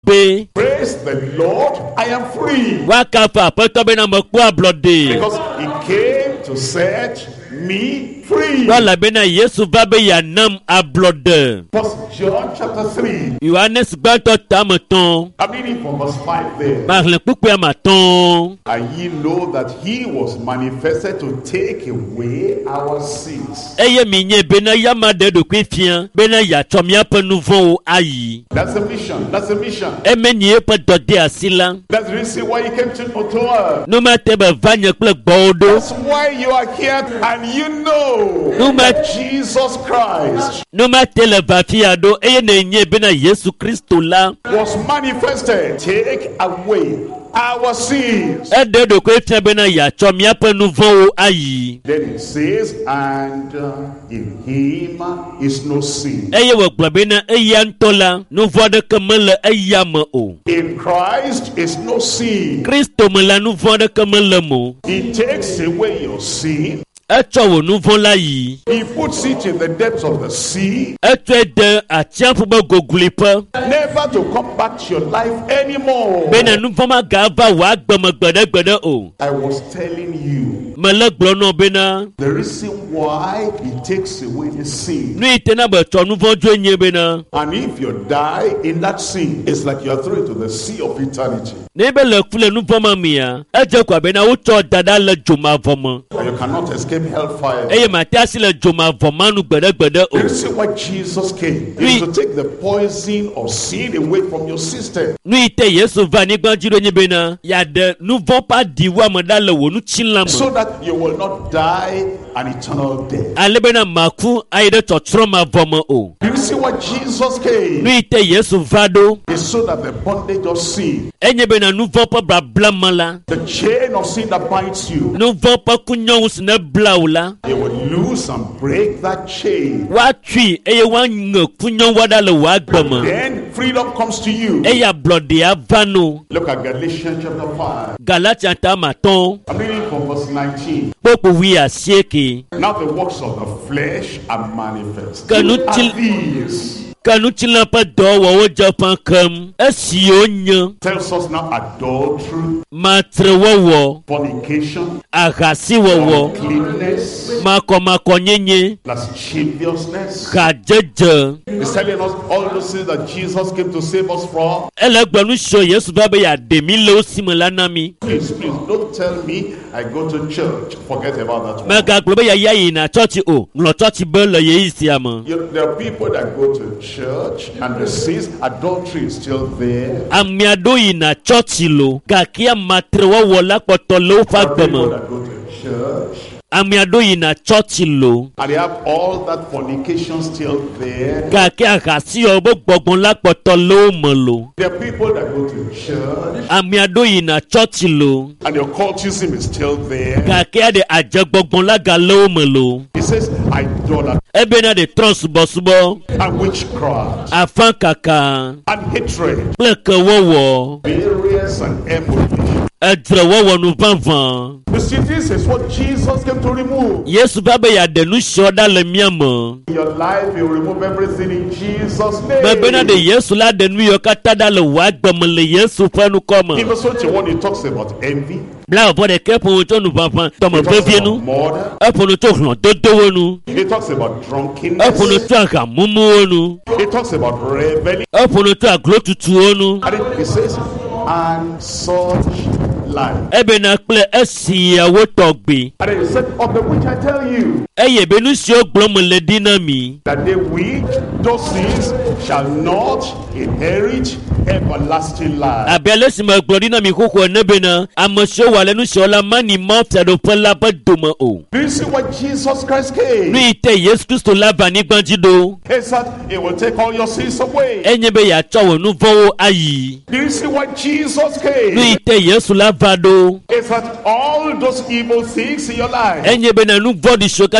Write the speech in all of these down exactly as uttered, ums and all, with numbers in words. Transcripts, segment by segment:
gbé. Praise the Lord, I am free. Wá ká fún àpótọ́ bẹ́ẹ̀ náà mo kú àblọ́dé. Because he came to set me free. Lọ́la bẹ́ẹ̀ náà Yéṣu bá bẹ́ẹ̀ yà nam àblọ́dé. First John chapter three. Yohanes gbàtọ̀ tààmù tán. I'm reading from verse five there. Màhìlẹ̀ pípẹ́ àmà tán. And ye know that he was manifested to take away our sins. Eye mi nye bẹ́ẹ̀ náà yá máa dẹ́ dòkú ìfìyàn. Bẹ́ẹ̀ náà yàtọ̀ mi àpẹ nuvọ́ o ayi. That's the mission. That's the mission. Ẹ̀mẹ́ ni yé pẹ́ dọ̀dẹ́ àsílá. That's the reason why he came to, to earth. Nú máa tẹ́ bẹ̀ ványẹ̀ kple gbọ́ọ́dọ́. That's why you are here and you know No ma- that Jesus Christ Nú máa tẹ́ lẹ̀ vàfíà dó. Eye nà nye bẹ́ẹ̀ náà Yéṣu Kristo la. was manifested. Take away our sins. Ẹ dẹ́ dòkú ìfìyàn bẹ́ẹ̀ náà yàtọ̀ mi àpẹ nuvọ́ o ayi. Then it says, and uh, in him is no sin. Eye wọ̀ gbọ̀n bẹ́ẹ̀ náà eya ńtọ́ la. Nuvọ́ dẹ́kẹ́ mẹ́lẹ̀ eya mẹ́ o. In Christ is no sin. Kristo mẹ́ la nuvọ́ dẹ́kẹ́ mẹ́lẹ̀ mọ́. He takes away your sin. Ẹ̀tọ́ wò nuvọ́ la yìí. He puts it in the depths of the sea, Ẹ̀tọ́ ẹ̀dẹ̀ àtiàfọ̀ bẹ́ gògùlì pẹ́. never to come back to your life anymore. Bẹ́ẹ̀ náà nuvọ́ ma gà bá wàá gbẹ̀mọ̀ gbẹ̀dẹ́gbẹ̀dẹ́ o. I was telling you Mẹ́lẹ̀ gbọ́n náà bẹ́ẹ̀ náà. the reason why he takes away the sin. Nú ìtẹ́ náà bẹ̀ tọ́ nuvọ́ jó ẹ̀yẹ bẹ́ẹ̀ náà. And if you die in that sin, it's like you are thrown into the sea of eternity. N'ebe lẹ̀ kulẹ̀ nuvọ́ ma mìíràn. Ẹ̀jẹ̀ kọ́ àbẹ̀ náà ó tọ́ dada lẹ̀ jòmá vọ̀ mọ́. And you cannot escape hellfire. Eye màtí àsì lẹ̀ jòmá vọ̀ mánu gbẹ̀dẹ́gbẹ̀dẹ́ o. The reason why Jesus came Oui. is to take the poison of sin away from your system. Nú ìtẹ́ Yéṣu va nígbà jíró ẹ̀yẹ bẹ́ẹ̀ náà. Yàdẹ̀ nuvọ́ pa diwọ́ àmọ́dá lẹ̀ wò nú tí ń lamọ̀. So that you will not die an eternal death. Ale bena maku ayede tɔtrɔ ma vɔmɔ o. The reason why Jesus came Nu ite Yesu va do. is so that the bondage of sin, Enye bena nu vɔ pɔ blabla ma la. the chain of sin that binds you, Nu vɔ pɔ kunyɔwu si ne bla o la. you will loose and break that chain. Wa tui eye wa ŋe kunyɔwu da le wa gbɛmɛ. Then freedom comes to you. Eya blɔdia va no. Look at Galatians chapter five. Galatia ta ma tɔn. I'm reading from verse nineteen. Kpokpo wi asieke. Now the works of the flesh are manifest. Can you What tell- are these? Kanu tila pɛ dɔ wɔwɔ jɛ pan kam. Esi o nye. Tells us now adultery, Matre wɔwɔ. fornication, Ahasi wɔwɔ. uncleanness, Makɔmakɔ nyenye. lasciviousness. Kadzedze. He's telling us all those things that Jesus came to save us from. Ele gbɔnu sɔ Yesu va be yademi le wo si me la na mi. Please, please, don't tell me I go to church. Forget about that one. Megagblɔ be yaya yina tsɔtsi o. Ŋlɔ tsɔtsi be le yeyi sia me. You, there are people that go to church and the sins, adultery is still there. Ame aɖewo yina tsɔtsi lo. Gake amatrewɔwɔ la kpɔtɔ le woƒe There are people agbeme. that go to church Ame aɖewo yina tsɔtsi lo. and they have all that fornication still there. Gake ahasiwɔ be gbɔgbɔ la kpɔtɔ le wo me lo. There are people that go to church Ame aɖewo yina tsɔtsi lo. and the occultism is still there. Gake aɖe adzegbɔgbɔ la ga le wo me lo. He says idolatry Ebena de trɔ subɔsubɔ. and witchcraft Afã kaka. and hatred, Kple kewɔwɔ. variance and emulation. Edzrewɔwɔ nu vavã. You see, this is what Jesus came to remove. Yesu va be yaɖe nu sɔ ɖa le mía me. In your life, you remove everything in Jesus' name. Mebena de Yesu la ɖe nu yiwo katã ɖa le wò agbeme le Yesu ƒe nukɔ In me. verse twenty-one, he talks about envy. Bla vɔ ɖeke ƒo nu tso nu ʋaʋã He tɔme talks vevie about nu. murder. Eƒo nu tso hlɔ̃dodowo nu. He talks about Eƒo nu drunkenness. tso ahamumuwo nu. He talks about revelry. Eƒo nu tso aglotutuwo nu. And it- he says, and such like. Ebena kple esiawo tɔgbi. And then he said, of the which I tell you, Eye be nu siwo gblɔm mele ɖi na mi. that they which those sins shall not inherit everlasting life. Abe ale si megblɔ ɖi na mi xoxo ene bena ame siwo wɔ ale nu siwo la mani mawufiaɖoƒe la ƒe dome o. Do you see why Jesus Christ Nu came? yi te Yesu Kristo la va anyigba dzi ɖo. He said, it will take all your sins away. Enye be yeatsɔ wò nu vɔ̃wo ayi. Do you see why Jesus Nu came? yi te Yesu la va ɖo. He said, all those evil things in your life, Enye be na nu vɔ̃ɖi siwo katã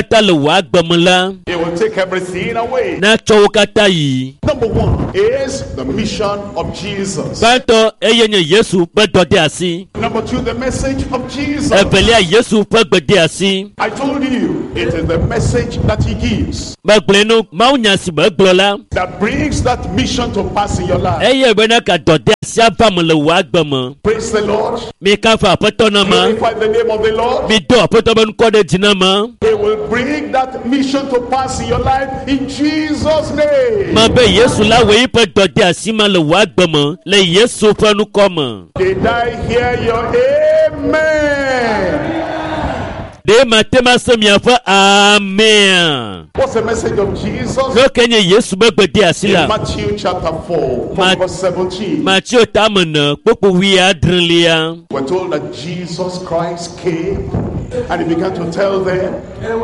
kata le wa gbeme la. It will take everything away. Na tsɔ wo kata yi. Number one is the mission of Jesus. Gbãtɔ eye nye Yesu ƒe dɔ de asi. Number two, the message of Jesus. Evelia Yesu ƒe gbe de asi. I told you, it is the message that he gives Megblẽ no Mawu nya si megblɔ la. that brings that mission to pass in your life. Eye bena ka dɔ de asi ava me le wo agbeme. Praise the Lord. Mi kafa aƒetɔ na ma. Glorify the name of the Lord. Mi do aƒetɔ be ŋkɔ ɖe dzi na ma. It will bring that mission to pass in your life in Jesus' name. Ma be Yesu la wɔyi ƒe dɔ de asi ma le wo agbeme le Yesu ƒe nukɔ me. Did I hear your amen? De ma te ma se miaƒe amen. What's the message of Jesus? Ne ke nye Yesu be gbe de asi In la. Matthew chapter four, from Ma- verse seventeen. Matthew tame ne kpokpo wi adrelia. We're told that Jesus Christ came and he began to tell them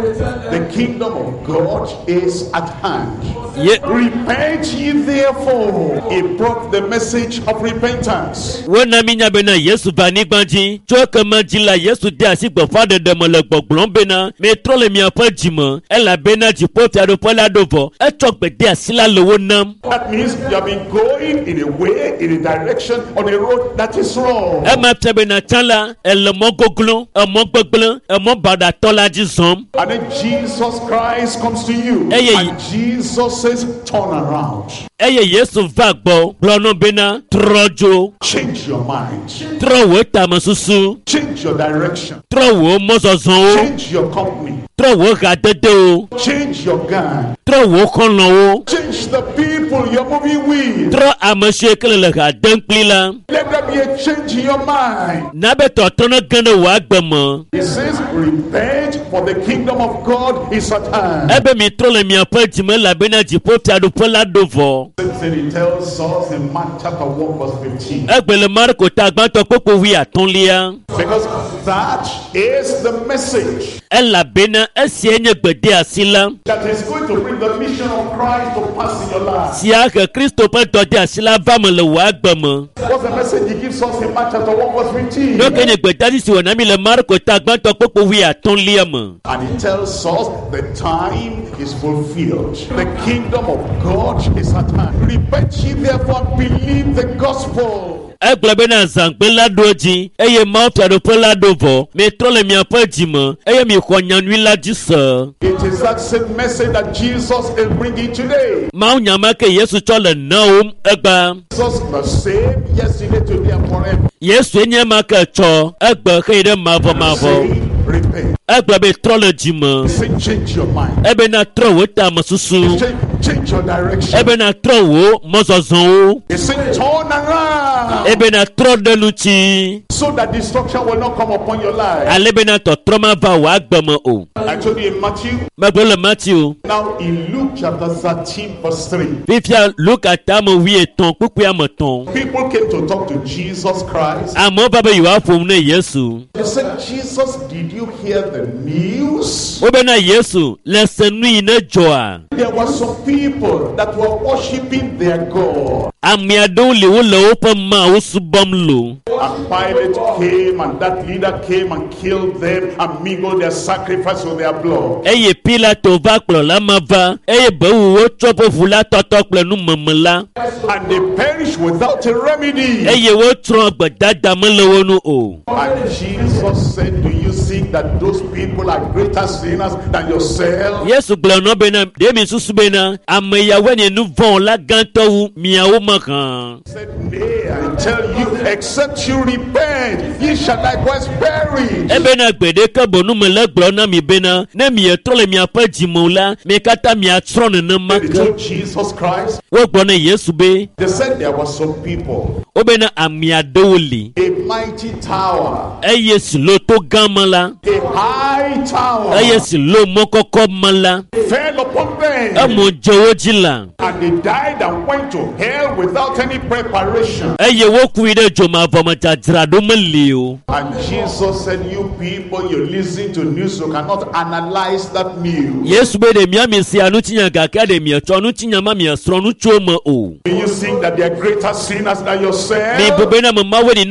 the kingdom of God is at hand. Ye Repent ye therefore. He brought the message of repentance. wona mi nya bena Yesu va anyigba dzi. Tso kema dzi la Yesu de asi gbeƒã ɖeɖe me le gbɔgblɔm bena metrɔ le miaƒe dzime elabena dziƒofiaɖoƒe la ɖo vɔ. Etsɔ gbe de asi la le wo nam. That means you have been going in a way, in a direction, on a road that is wrong. Ema fia bena tsã la ele mɔ goglo, emɔ gbegblẽ, emɔ baɖatɔ la dzi zɔm. And then Jesus Christ comes to you. Hey, hey. And Jesus says, turn around. Eye Yesu va gbɔ gblɔ no bena trɔ dzo, Change your mind. trɔ wò tamesusu, Change your direction. trɔ wò mɔzɔzɔwo, Change your company. trɔ wò hadedewo, Change your gang. trɔ wò xɔlɔwo, Change the people you're moving with. trɔ ame siwo ke le le ha dem kpli la. Let there be a change in your mind. Na be tɔtrɔ ne ge ɖe wò agbe me. He says, repent, for the kingdom of God is at hand. Ebe mi trɔ le miaƒe dzime elabena dziƒofiaɖoƒe la ɖo vɔ. And he tells us in Mark chapter one verse fifteen. Egbe le Marko ta gbãtɔ kpokpo wi atɔ̃lia. Because that is the message Elabena esie nye gbe de asi la. that is going to bring the mission of Christ to pass in your life. Sia he Kristo ƒe dɔ de asi la va me le wò agbe me. What's the message he gives us in Mark chapter one verse fifteen? Ne ke nye gbedadi si wòna mi le Marko ta gbãtɔ kpokpo wi atɔ̃lia me. And he tells us the time is fulfilled. The kingdom of God is at hand. Repent ye therefore and believe the gospel. Egblɔ bena zãgbe la ɖo edzi eye mawufiaɖoƒe la ɖo vɔ. Mitrɔ le miaƒe dzime eye mixɔ nyanyui la dzi se. It is that same message that Jesus is bringing today. Mawu nya ma ke Yesu tsɔ le nawom egba. Jesus the same yesterday, today and forever. Yesu nye ma ke tsɔ egbe xeyi ɖe mavɔ mavɔ. Say, repent. Egblɔ be trɔ le dzime. Say, change your mind. Ebe na trɔ wò tamesusu. Change, change your direction. Ebe na trɔ wò mɔzɔzɔwo. He said, turn around Ebe na trɔ ɖe ŋuti. so that destruction will not come upon your life. Ale be na tɔtrɔ ma va wò agbe me o. I told you in Matthew. Megblɔ le Matthew. Now in Luke chapter thirteen verse three. Fifia Luka tame wi etɔ̃ kpukpui ame tɔ̃. People came to talk to Jesus Christ. Amewo va be yewoa ƒom ne Yesu. They said, Jesus, did you hear the news? Wobena Yesu le se nu yi ne dzɔa. There were some people that were worshiping their God. Ame aɖewo li wole woƒe mawo subɔm lo. And Pilate came and that leader came and killed them and mingled their sacrifice with their blood. Eye Pilato va kplɔla ma va eye bewu wotsɔ ƒe ʋu la tɔtɔ kple numeme la. And they perished without a remedy. Eye wotsrɔ̃ gbedada mele wo nu o. And Jesus said, do you think that those people are greater sinners than yourself? Yesu gblɔ nɔ bena ɖe mi susu bena ame yawoe nye nu vɔ̃ la gãtɔ wu miawo me hã. He said, nay, I tell you, except you repent, ye shall likewise perish. Ebena gbe ɖeke bonu mele gblɔ na mi bena ne mietrɔ le miaƒe dzimewo la mi katã miatsrɔ̃ nenema They ke. told Jesus Christ. Wogblɔ ne Yesu be They said there were some people, wobena ame aɖewo li a mighty tower, eye si lo to gã me la a high tower, eye si lo mɔ kɔkɔ me la fell upon them, emo dze wo dzi la and they died and went to hell without any preparation. eye wokui ɖe dzomavɔ me dzadzraɖo meli o. And Jesus said, you people, you listen to news, you cannot analyze that news. Yesu be ɖe miami sia nutsinya gake ɖe mietsɔ nutsinya ma miesrɔ̃ nu tso me o. Do you think that they are greater sinners than Mi yourself? bo bena me mawoe ni nu vɔ̃ la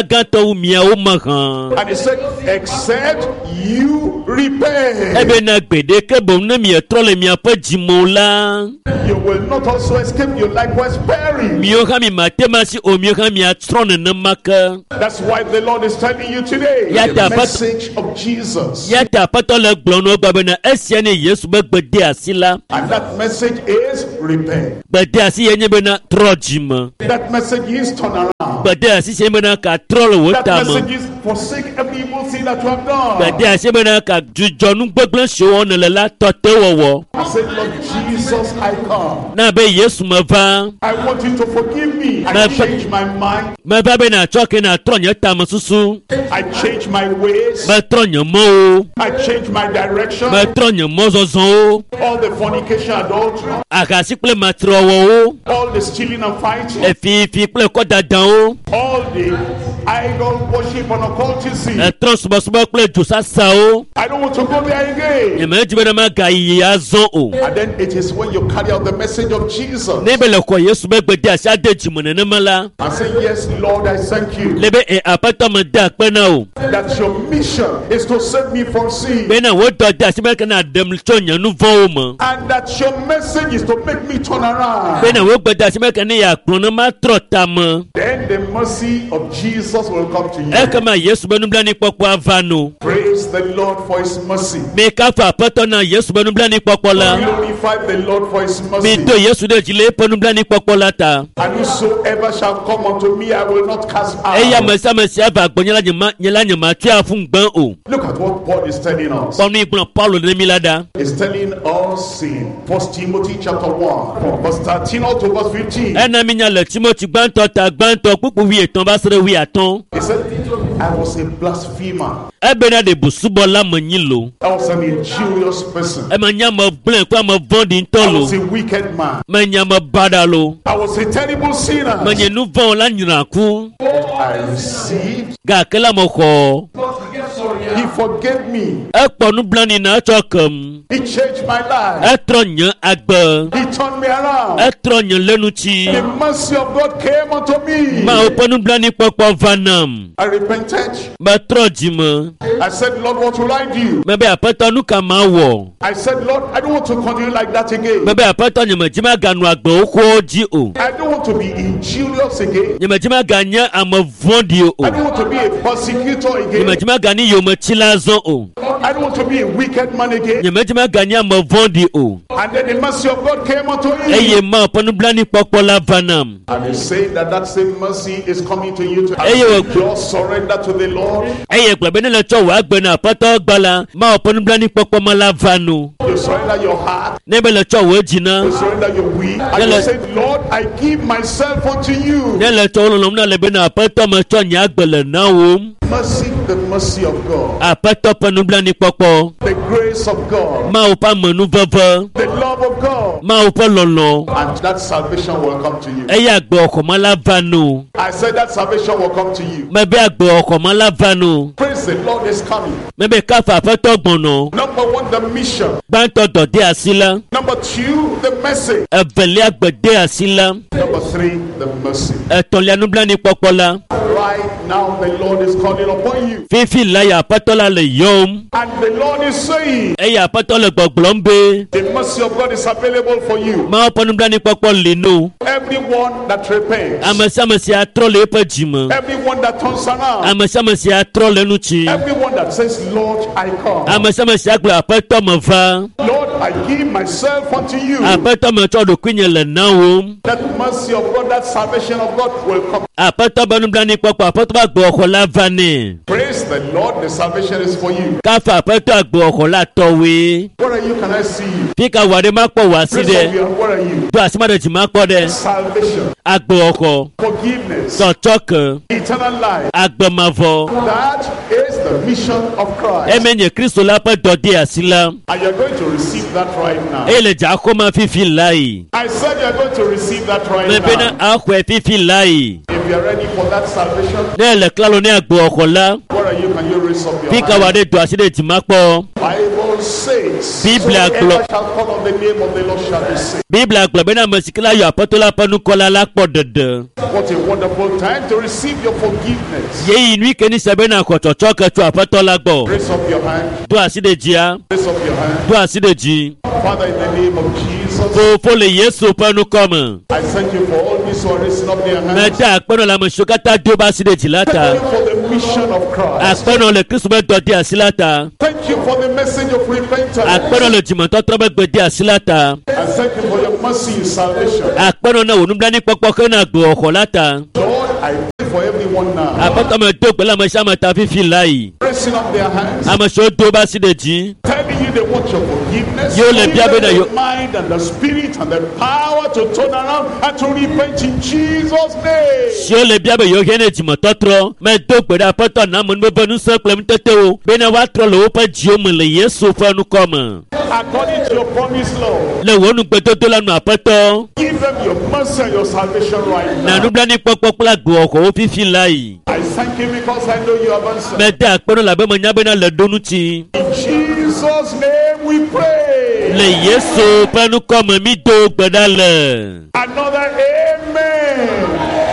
miagato miao mahan. And he said, except you repent, Ebe na gbede kebo na mi etrole mi apa jimola. you will not also escape your likewise perish. Mio ha mi matemasi o mio ha mi atrone na maka. That's why the Lord is telling you today Ya the ta pat- message of Jesus. Ya ta pato le gblono gbabe na esia ne Yesu be gbede asila. And that message is repent. Gbede asi yenye be na trojima. That message is turn around. Gbede asi yenye be na ka trole That wotama. message is forsake every evil thing that you have done. Gbede asi be na ka jujonu gbegble showo ne le la tote wowo. I said, Lord Jesus, I come. Na be Yesu mava. I want you to forgive me. I Na- change my mind. Mava be na choke na tronye tamasusu. I change my ways. Me tronye mo. I change my direction. Me tronye mo zozon. All the fornication, adultery, Akasi ple matrowo. all the stealing and fighting, Efi fi ple kodadan. all the idol worship and occultism. Etron suba suba ple jusasa o. I don't want to go there again. Yeme jibe na ma ga iya zon o. And then it is when you carry out the message of Jesus Nebe le ko Yesu be gbede asi ade jimone ne mala. and say, yes, Lord, I thank you Lebe e apato me da pe na o. that your mission is to save me from sin. Be na wo do da asi be kana dem chonya nu vo o mo. And that your message is to make me turn around. Be na wo gbede asi be kana ya kron ma trota mo. Then the mercy of Jesus will come to E you. kama Yesu be nu bla ni popo avano. Praise the Lord for his mercy. Me ka fa apato na Yesu be nu bla ni popo la. Glorify the Lord for his Me mercy. do Yesu de jile pe nu bla ni popo la ta. And whosoever shall come unto me, I will not cast E ya out. mesa mesa ba gbonyala nyama nyala nyama tia fun gban o. Look at what Paul is telling us. Ponu igbon Paulo de milada. He's telling us in First Timothy chapter one, from verse thirteen all to verse fifteen. Ena mi nyale Timothy gbanto ta gbanto pupu wi etan ba sere wi aton. He said, I was a blasphemer. Ebe na de busubo la manyilo. I was an injurious person. E ma nyama blen kwa ma vondi I ntolo. was a wicked man. Ma nyama badalo. I was a terrible sinner. Ma nye nu von la nyiraku. I received. Ga kela mo ko. He forgave me. E ponu blani na chokem. He changed my life. E tronye agbe. He turned me around. E tronye lenuchi. The mercy of God came unto me. Ma oponu blani popo vanam. I repented. Ma trojima. I said, Lord, what will I do? Mebe apeto nu ka ma wo. I said, Lord, I don't want to continue like that again. Mebe apeto nyama jima ganu agbe okwo ji o. I don't want to be injurious again. Nyama jima ganya ama vondi o. I don't want to be a persecutor Nyama again. jima gani yoma chilazon o. I don't want to be a wicked man again. Nyama jima ganya ama vondi o. And then the mercy of God came unto Eye him. ma oponu blani popo la vanam. And he's saying that that same mercy is coming to you to Hey, yo. just surrender to the Lord. Eye gbebe ne le cho wa gbe na apeto gbala. Ma oponu blani popo ma la vanu. You surrender your heart. Nebe le cho wo jina. You surrender your will. And Yeah, you like- say, Lord, I give myself unto you. Ne le cho lolom na lebe na apeto ma cho nya gbele na wo. Mercy, the mercy of God. Apeto ponu blani popo. The grace of God. Ma opa menu veve. The love of God. Ma opa lolo. And that salvation will come to you. Eye agbe oko ma la vanu. I said that salvation will come to you. Mebe agbe oko ma la vanu. Praise the Lord is coming. Mebe kafa apeto gbono. Number one, the mission. Gbanto dode asila. Number two, the message. Eveli agbede asila. Number three, the mercy. Etonle anubla ni popola. Right now, the Lord is calling upon you. Fifi laya apatola le yom. And the Lord is saying, Eya apatola gbogblombe. the mercy of God is available for you. Ma oponubla ni popo linu. Everyone that repents, Amasamasi atrole epe jima. everyone that turns around, Amasamasi atrole nuchi. everyone that says, Lord, I come. Amasamasi agbe apeto mava. Lord, I give myself unto you. Apeto meto do kwinye le nawo. That mercy of God, that salvation of God will come. Apeto banubla ni popo apeto ba gbe oko la vani. Praise the Lord, the salvation is for you. Kafa apeto agbe oko la towe. Where are you? Can I see you? Fika wade makpo wa si Praise de. of you. Where are you? Do asimade ji makpo de. Salvation, Agbe oko. forgiveness, Sochoke. eternal life. Agbe mavo. That is the mission of Christ. Emenye Kristo la pe dode asila. And you're going to receive that right now. Ele ja koma fifi lai. I said you're going to receive that right Mebe now. na akwe fifi lai. If you're ready for that salvation, Ne le klalo ne agbe oko la. where are you? Can you raise up your Fika hand? wade do aside ji makpo. Bible says, Bible whoever shall call on the name of the Lord shall be saved. Bible agblɔ bena ame si ke la yɔ aƒetɔ la ƒe nukɔla la kpɔ ɖeɖe. What a wonderful time to receive your forgiveness. Yeyi nui ke ni se bena xɔ tsɔtsɔ ke tso aƒetɔ la gbɔ. Raise up your hand. Do asi ɖe dzia. Raise up your hand. Do asi ɖe dzi. Father, in the name of Jesus, Fofo le Yesu ƒe nukɔme. I thank you for all these who are raising up their hands. Meda akpɛnɔ le ame siwo katã do ba asi ɖe dzi la ta. Thank you for the mission of Christ. Akpɛnɔ le Kristu ƒe dɔ de asi la ta. Thank you for the message of repentance. Akpɛnɔ le dzimetɔtrɔ ƒe gbe de asi la ta. And thank you for your mercy in salvation. Akpɛnɔ na wò nublanuikpɔkpɔ xe na gbewoxɔ la ta. Lord, I pray for everyone now. Aƒetɔ me do gbe le ame sia ame ta fifi la yi. Raising up their hands. Ame siwo do ba asi ɖe dzi. Telling you they want your forgiveness. Yo le bia be na yo- the mind and the spirit and the power to turn around and to repent in Jesus' name. Siwo le bia be yewo hia ne dzimetɔtrɔ. Medo gbe ɖe aƒetɔ na ame nubebe ŋusẽ kple nutetewo bena woatrɔ le woƒe dziwo me le Yesu ƒe nukɔme. According to your promise, Lord, Le wò nugbedodo la nu aƒetɔ. give them your mercy and your salvation right Na now. nublanuikpɔkpɔ kple agbewoxɔwo fifi la yi. I thank you because I know you have answered. Meda akpɛnɔ labe menya bena le ɖo ŋuti. In Jesus' name we pray. Le Yesu ƒe nukɔme mi do gbe ɖa le. Another amen.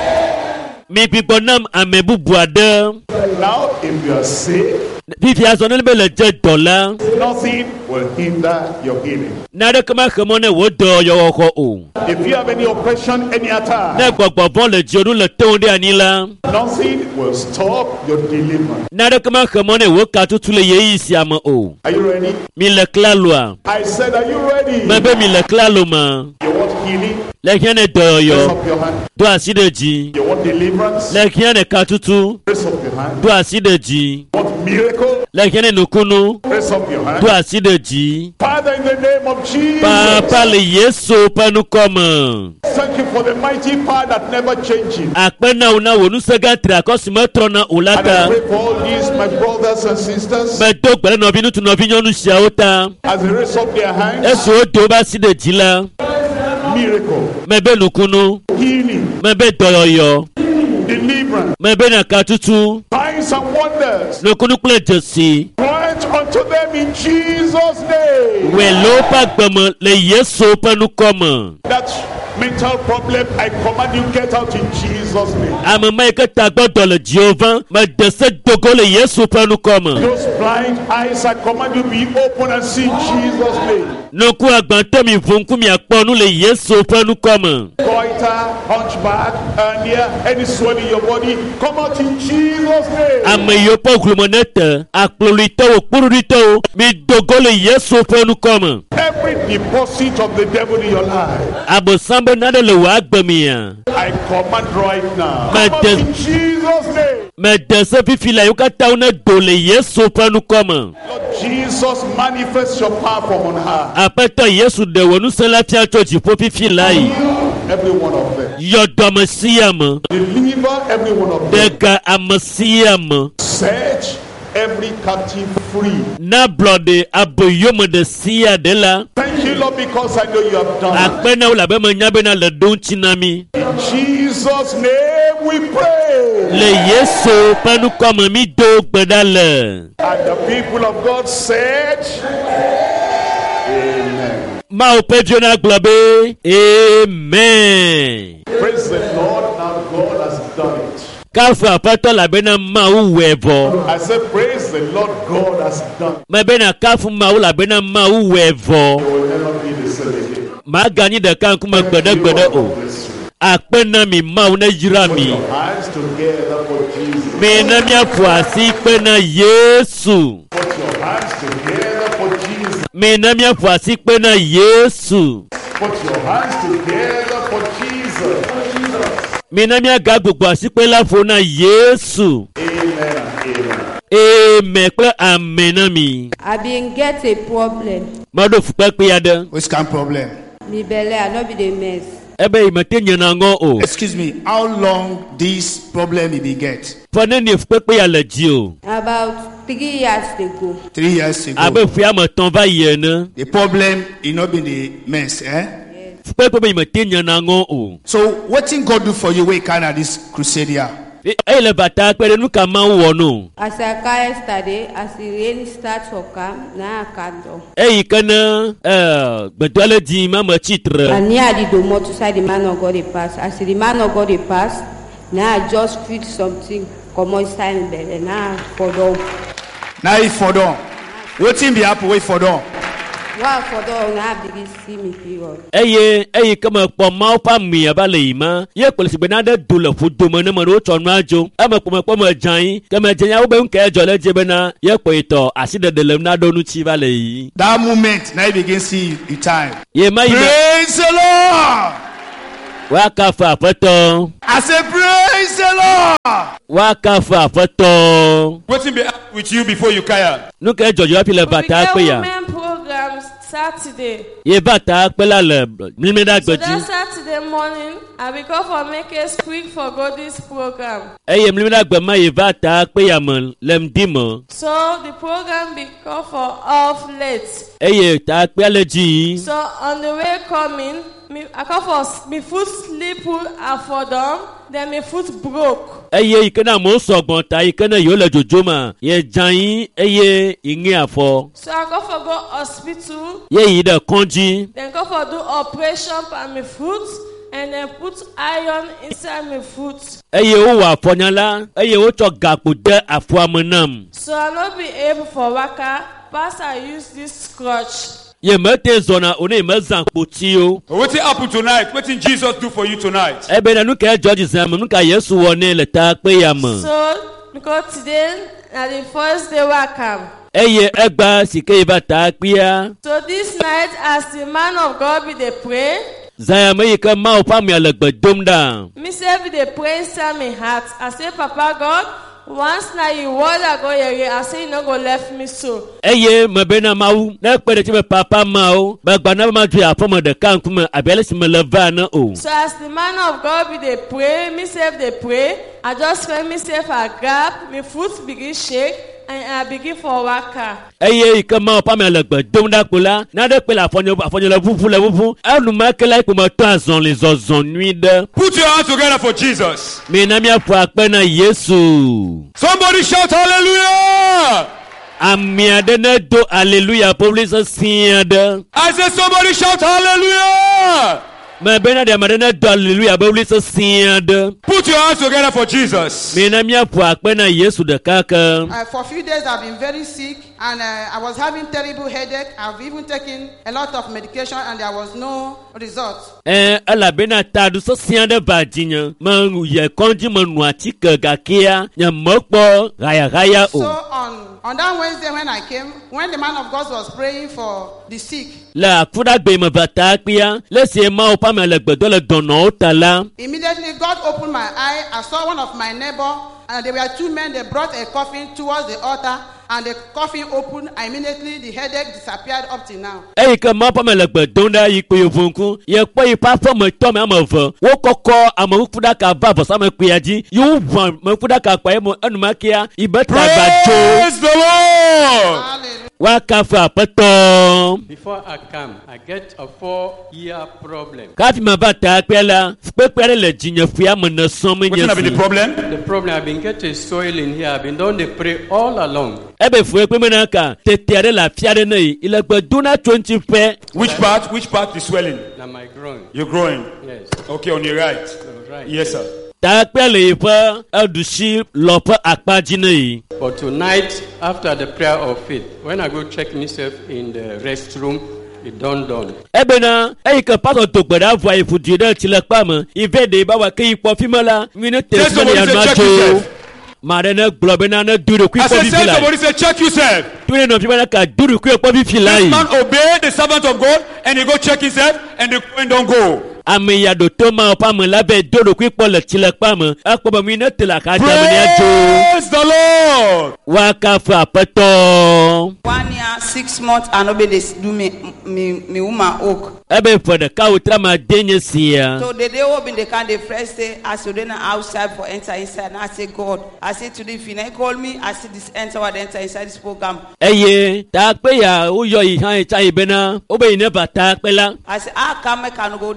Mi gbigbɔ nam ame bubu aɖe. Now, if you are sick, Fifi azɔ ne be le dze dɔ la. nothing will hinder your healing. Naɖeke maxe mɔ ne wò dɔyɔwɔxɔ o. If you have any oppression, any attack, Ne gbɔgbɔ vɔ le dzionu le tewo ɖe anyi la. nothing will stop your deliverance. Naɖeke maxe mɔ ne wò katutu le yeyi sia me o. Are you ready? Mi le klaloa. I said, are you ready? Mebe mi le klalo me. You want healing? Le hiã ne Raise dɔyɔyɔ. up your hand. Do asi ɖe dzi. You want deliverance? Le hiã ne katutu. Raise up your hand. Do asi ɖe dzi. You want miracle? Le hiã ne nukunu. Raise up your hand. Do asi ɖe dzi. Father, in the name of Jesus, Papa le Yesu ƒe nukɔme. thank you for the mighty power that never changes. Akpe na wò na wò nusẽ gã tri akɔ si metrɔna o la And I ta. pray for all these, my brothers and sisters, Medo gbe ɖe nɔvi ŋutsu nɔvi nyɔnu siawo ta. as they raise up their hands, Esi wodo wobe asi ɖe dzi la. miracle, Mebe nukunu. healing, Mebe dɔyɔyɔ. deliverance, Mebe nakatutu. signs and wonders. Nukunu kple dzesi. Grant unto them in Jesus' name. Welo ƒe agbeme le Yesu ƒe nukɔme. That mental problem, I command you get out in Jesus' name. Ame ma yi ke ta gbɔdɔ le dziwo vã. Mede se dogo le Yesu ƒe nukɔme. Those blind eyes, I command you be open and see in Jesus' name. Nuku agbãtɔ mi ʋu ŋku miakpɔ nu le Yesu ƒe nukɔme. Goiter, hunchback, hernia, any swelling in your body, come out in Jesus' name. Ame yiwo ƒe ʋlume ne te. Akplolitɔwo, kpuɖuɖitɔwo. Mi dogo le Yesu ƒe nukɔme. Every deposit of the devil in your life, Abosam be naɖe le wò agbemea. I command right now. My Come out death- in Jesus' name. Mede se fifi la yiwo katã wo ne do le Yesu ƒe nukɔme. Lord Jesus, manifest your power from on high. Aƒetɔ Yesu ɖe wò ŋusẽ la fia tso dziƒo fifi la yi. Every one of them. Yɔ dɔme sia me. Deliver every one of them. Ɖe ga ame sia me. Set every captive free. Na blɔɖe aboyome ɖe sia ɖe la. Thank you, Lord, because I know you have done it. Akpe na wo labe menya bena le ɖo ŋuti na mi. In Jesus' name we pray. Le Yesu ƒe nukɔme mi do gbe ɖa le. And the people of God said, Amen. Mawo ƒe viwo na gblɔ be amen. Praise the Lord, now God has done it. Kafu aƒetɔ labena Mawu wɔe vɔ. I said, praise the Lord, God has done it. Mebena kafu Mawu labena Mawu wɔe vɔ. You will never be the same again. Maganyi ɖeka ŋkume gbeɖegbeɖe o. Akpe na mi Mawu ne yra Put mi. your hands together for Jesus. Mi ne miaƒo asi kpe na Yesu. Put your hands together for Jesus. Mi ne miaƒo asi kpe na Yesu. Put your hands together for Jesus. Mi ne miaga gbogbo asi kpe la ƒo na Yesu. Amen and amen. Amen kple amen na mi. I been get a problem. Maɖo fukpekpe aɖe. Which kind of problem? Me belle, I no be the mess. Ebe yi mete nye na ŋɔ o. Excuse me, how long this problem you be get? Fɔ ne ni fukpekpe ya le dzi o. About three years ago. Three years ago. Abe ƒe ame etɔ̃ va yi ene. The problem you not been the mess, eh? Fukpekpe be yi mete nye na ŋɔ o. So what thing God do for you when you carry this crusade here? eye le bata kpe ɖe nu ka ma wɔ no. As I car yesterday, as the rain starts to come, now I can't do. Eyi ke ne gbedɔ le di ma me tsitre. And near the door to say the man of God they pass. As the man of God they pass, now I just feel something come inside there and now for down. Now he for down. Waiting be happy wait for down. Wow, for down now begin see me period. Eye eyi ke me kpɔ mawo ƒe ami aba le yi ma ye kple si gbe na ɖe do le ƒu dome ne me ɖewo tsɔ nua dzo eme kpɔ me kpɔ me dza yi ke me dze nya wo be ŋkɛ dzɔ le dze bena ye kpɔ yi tɔ asi ɖeɖe le na ɖo ŋuti va le yi. That moment now you begin see the time. Ye ma yi me. Praise the Lord. Wakafe aƒetɔ. I say praise the Lord. Wakafe aƒetɔ. Waiting be with you before you kaya. Nu ke dzɔdzɔ afi le bata kpe ya. Women programs Saturday. Ye bata kpe la le mlimi ɖe So agbe that dzi. Saturday morning, I will go for make a quick for God this program. Eye mlimi ɖe agbe ma ye bata kpe ya me le ŋdi me. So the program be called for off late. Eye ta kpe le dzi. So on the way coming, me I come for me foot slip and fall down, then my foot broke. Eye yi ke na mo sɔgbɔn ta yi ke ne yewo le dzodzo ma ye dza yi eye yi ŋe afɔ. So I go for go hospital, Ye yi ɖe kɔndzi. then go for do operation on my foot, and then put iron inside my foot. Eye wowɔ afɔnya la eye wotsɔ gakpo de afɔa me nam. So I not be able for waka, pass I use this crutch. Ye mete zɔna o ne me zã kpoti o. Waiting happen tonight. Waiting Jesus do for you tonight. Ebe na nu ke George zã me nu ka Yesu wɔ ne le ta kpe ya me. So because today na the first day I come. Eye egba si ke yi va ta kpea. So this night as the man of God be dey pray, Zã me yi ke Mawu ƒe amia le gbe dom ɖa. me say be dey pray inside my heart. I say, Papa God, once na you word I go here, I say you no go left me so. Eye me bena Mawu ne kpe ɖe tsi be papa mawo be gba na be ma dzo afɔ me ɖeka ŋkume abe ale si me le va ne o. So as the man of God be dey pray, me self dey pray, I just feel myself a grab, my foot begin shake, and I begin for waka. Eye yi ke Mawu ƒe amia le gbe dom ɖa kpo la naɖe kpe le afɔnye afɔnye le ʋuʋu le ʋuʋu enumake la kpo me tɔ azɔli zɔzɔ nyui ɖe. Put your hands together for Jesus. Mina miaƒo akpe na Yesu. Somebody shout hallelujah. Ami aɖe ne do aleluya ƒe sesẽ aɖe. I say somebody shout hallelujah. Me bena ɖe ame aɖe ne do aleluya ƒe sesẽ aɖe. Put your hands together for Jesus. Mina miaƒo akpe na Yesu ɖeka ke. Uh, for a few days I've been very sick and uh, I was having terrible headache. I've even taken a lot of medication and there was no result. Eh, elabena taɖu sesẽ aɖe va dzinye. Me yie kɔndzi me nu atike gakea nye mekpɔ ɣayaɣaya So o. on, on that Wednesday when I came, when the man of God was praying for the sick, Le aƒuɖagbe me va ta kpea le si Mawu ƒe amia le gbedɔ le dɔnɔwo ta la. immediately God opened my eye. I saw one of my neighbor and there were two men. They brought a coffin towards the altar and the coffin opened. Immediately the headache disappeared up till now. Eyi ke Mawu ƒe amia le gbe dom ɖa yi kpe yevu ŋku ye kpɔ yi ƒe aƒemetɔ me ame eve wokɔkɔ ameƒuɖaka va vɔsamekpea dzi yi woʋu ameƒuɖaka kpa ye mo enumakea yi be tagba dzo. Praise the Lord. Hallelujah. Wakafe aƒetɔ. Before I come, I get a four-year problem. Kafi me va ta kpea la kpekpe aɖe le dzinye ƒea me ne sɔm What's nye gonna be the si. problem? The problem, I've been getting soil in here. I've been doing the pray all along. Ebe fue kpe mena ka tete aɖe le afi aɖe ne yi le gbe do na tso ŋuti ƒe. Which part? Which part is swelling? Now my groin. You're growing. Yes. Okay, on your right. Right. Yes, sir. Ta kpea le yi ƒe eɖusi lɔƒe akpa dzi ne yi. But tonight, after the prayer of faith, when I go check myself in the restroom, it dawned on. Ebena eyi ke pastor do gbe ɖa vɔa yi ƒudui ɖe tsi le kpa me yi ve ɖe ba wa ke yi kpɔ fi me la mi ne te Tell fi me ne somebody yanua say, check tso. yourself. Ma ɖe ne gblɔ bena ne du ɖokui I kpɔ said, fifi tell la. somebody say, check yourself. Tu ne nɔ fi me ne ka du ɖokui kpɔ fifi la This yi. man obeyed the servant of God and he go check himself and the coin don't go. Ame ya ɖo to ma ƒe ame la be do ɖokui kpɔ le tsi le kpa me ekpɔ be mi ne te le axa dame ne adzo. Praise the Lord. Wakafe aƒetɔ. One year, six months, and nobody they do me, me, me woman oak. Ebe ƒe ɖeka wotra ma de nye sia. So the day open the can the first day, I said then outside for enter inside. And I say God, I say to the if you call me, I see this enter what enter inside this program. Eye ta kpe ya woyɔ yi hã etsa yi bena wobe yi ne va ta kpe la. I say I come, I can go the same.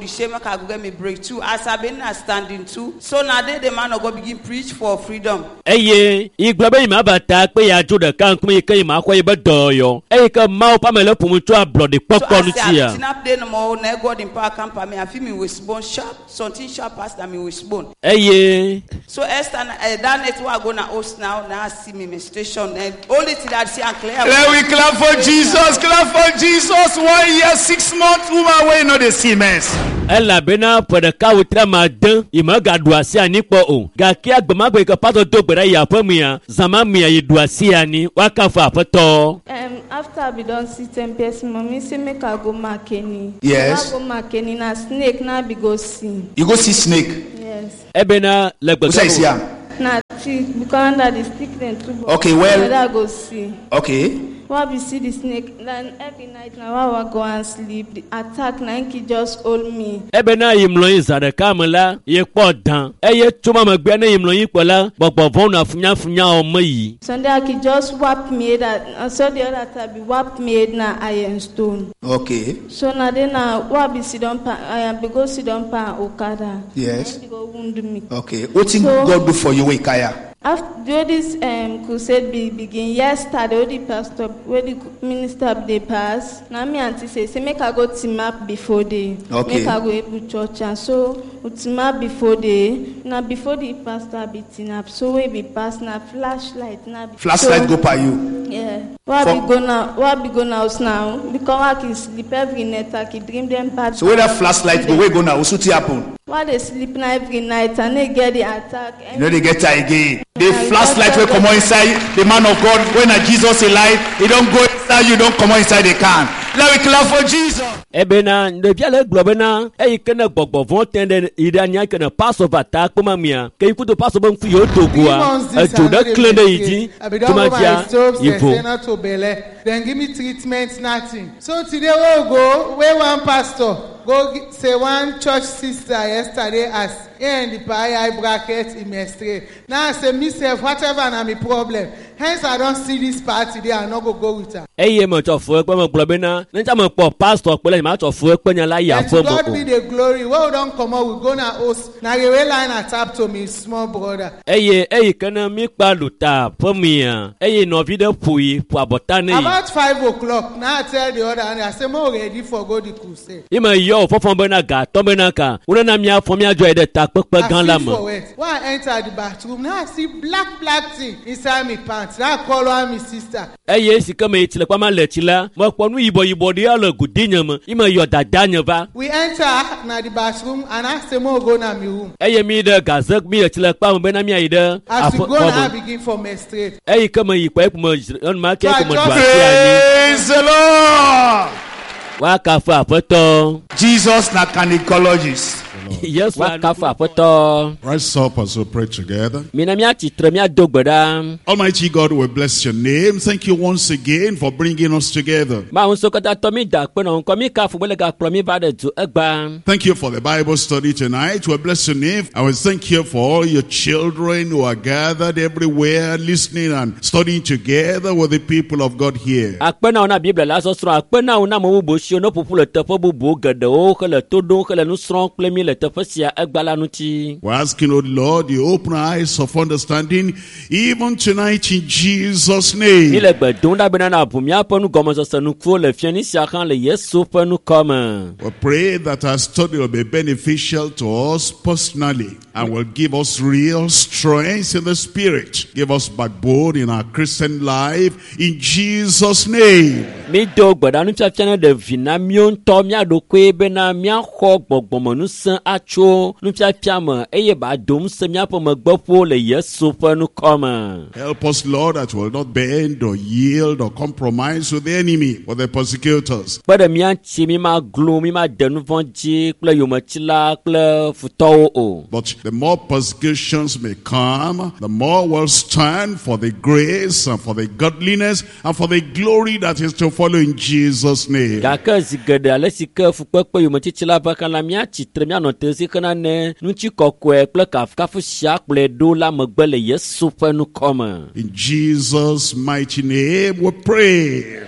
make I go get me breakthrough. As I been standing too. So now they the man of God begin preach for freedom. Eye igbabe ima bata pe ya jo de kan kuma ke ima ko ibe doyo. Eye ke ma o pamele pumutu ablode pokpo nu tia. So I play no more na God in power camp me I feel me with bone sharp. Something sharp past than me with bone. Eye so Esther uh, that night we are going to host now. Now I see me menstruation. And only thing that I see and clear. Let we clap for Jesus. Clap for Jesus. One year, six months. Woman, we know the Siemens. Ella bena pada kau tra madan ima gaduasi ani po o. Gaki agbamagbe ke pato to gbera ya pamia. Zama mia yi duasi ani wakafa pato. Um, after we don't see ten person, mommy say make I go Makeni. Yes. I go Makeni na snake na be go see. You go see snake. Yes. Ebena legbe. Who says yeah? Na see because under the stick then too. Okay, well. I go see. Okay. Why we see the snake? Then every night now I go and sleep. The attack na he just hold me. Ebena yimlo izare kamela ye podan. Eye tuma magbe na yimlo yipola bobo von afunya funya omo yi. Sunday I could just whap me that and so the other time be whap me na iron stone. Okay. So now then now what be sit down pa I am be go sit down pa Okada. Yes. Then go wound me. Okay. What thing So- God do for you, Ikaya? After this um, crusade be begin yesterday, the pastor, where the minister they pass. Now me auntie say, say make I go team up before they, Okay. make I go able church and so we team up before they. Now before the pastor be team up, so we be pass now flashlight now. be- Flashlight so, go by you. Yeah. What For- be go now? What be go now now? Because I can sleep every night. I can dream them bad. So where that flashlight go, where go now? What's happen? Why they sleep now every night and they get the attack? You know they get tired again. The flashlight will come on inside the man of God. When a Jesus alive, he don't go inside, you don't come on inside the can. Let me clap for Jesus. Ebena de biale globena e kena gbogbo von tende idania kena Passover ta kuma mia ke ikuto Passover mfu yo togua e joda klende yiji tumatia yivo to belle. Then give me treatment, nothing. So today we'll go where one pastor go gi- say one church sister yesterday as in the pie bracket in menstruate. Now I say myself whatever na my problem. Hence I don't see this part today. I not go go with her. eye mo to fu pe mo globena nja mo po pastor pele ma to fu pe nya la ya And fu to mo God be the glory. Where we don't come out, we go na host. Now the way line tap to me small brother. eye eye kena mi pa luta pomia eye no video pui pu abotane About five o'clock, now I tell the other, and I say, more ready for go the crusade. ima yo fofon bena ga to bena ka una na mia fo mia jo ede ta pepe gan la I sit mo for it. When I enter the bathroom, now I see black, black thing inside my pants. Now I call her my sister. eye si kama itile kwa ma letila mo ponu yibo yibo de ala gudinya mo ima yo dadanya va We enter na the bathroom, and I say, more go na my room. eye mi de gazek mi itile kwa mo bena mi ide As we go now, I begin for menstruate. eye kama yi kwa mo on ma ke So I ko mo just- dwa ani Praise the Lord. wa ka fa apoto Jesus na gynecologist. yes wa ka fa apoto Rise up as we pray together. mina mi atitre mi adogbeda Almighty God, we bless your name. Thank you once again for bringing us together. ma un sokota to mi da pe no ko mi ka fu bele ga pro mi ba de tu egba Thank you for the Bible study tonight. We bless your name. I will thank you for all your children who are gathered everywhere, listening and studying together with the people of God here. akpe na una bible la so sro akpe na una mo bo shi no popu le te fo bubu gede o ke le todo ke le nu sro ple mi le te fo sia egba la nu ti We're asking, oh Lord, you open our eyes of understanding even tonight in Jesus' mi name. le gbe don da bena na bu mi aponu gomo so sanu kwo le fiani sia kan le yesu penu come We pray that our study will be beneficial to us personally and will give us real strength in the spirit. Give us backbone in our Christian life in Jesus' name. mi do gbeda nu fiafia de vina mi onto mi adokwe bena mi akho gbogbomo nu san acho nu fiafia mo eye ba dom se mi apo mo gbopo le yesu penu come Help us, Lord, that we will not bend or yield or compromise with the enemy or the persecutors. Bada mi anti mi ma glo mi ma denu vonji kple yomachila kple futowo o. But the more persecutions may come, the more we'll stand for the grace and for the godliness and for the glory that is to follow in Jesus' name. Gaka zigede alesi ke fukpekpe yomachila baka la mi anti tre mi anote si kana ne nunchi kokwe kple kafkafu sia kple do la megbe le Yesu ƒe nu kɔme. In Jesus' mighty name we pray.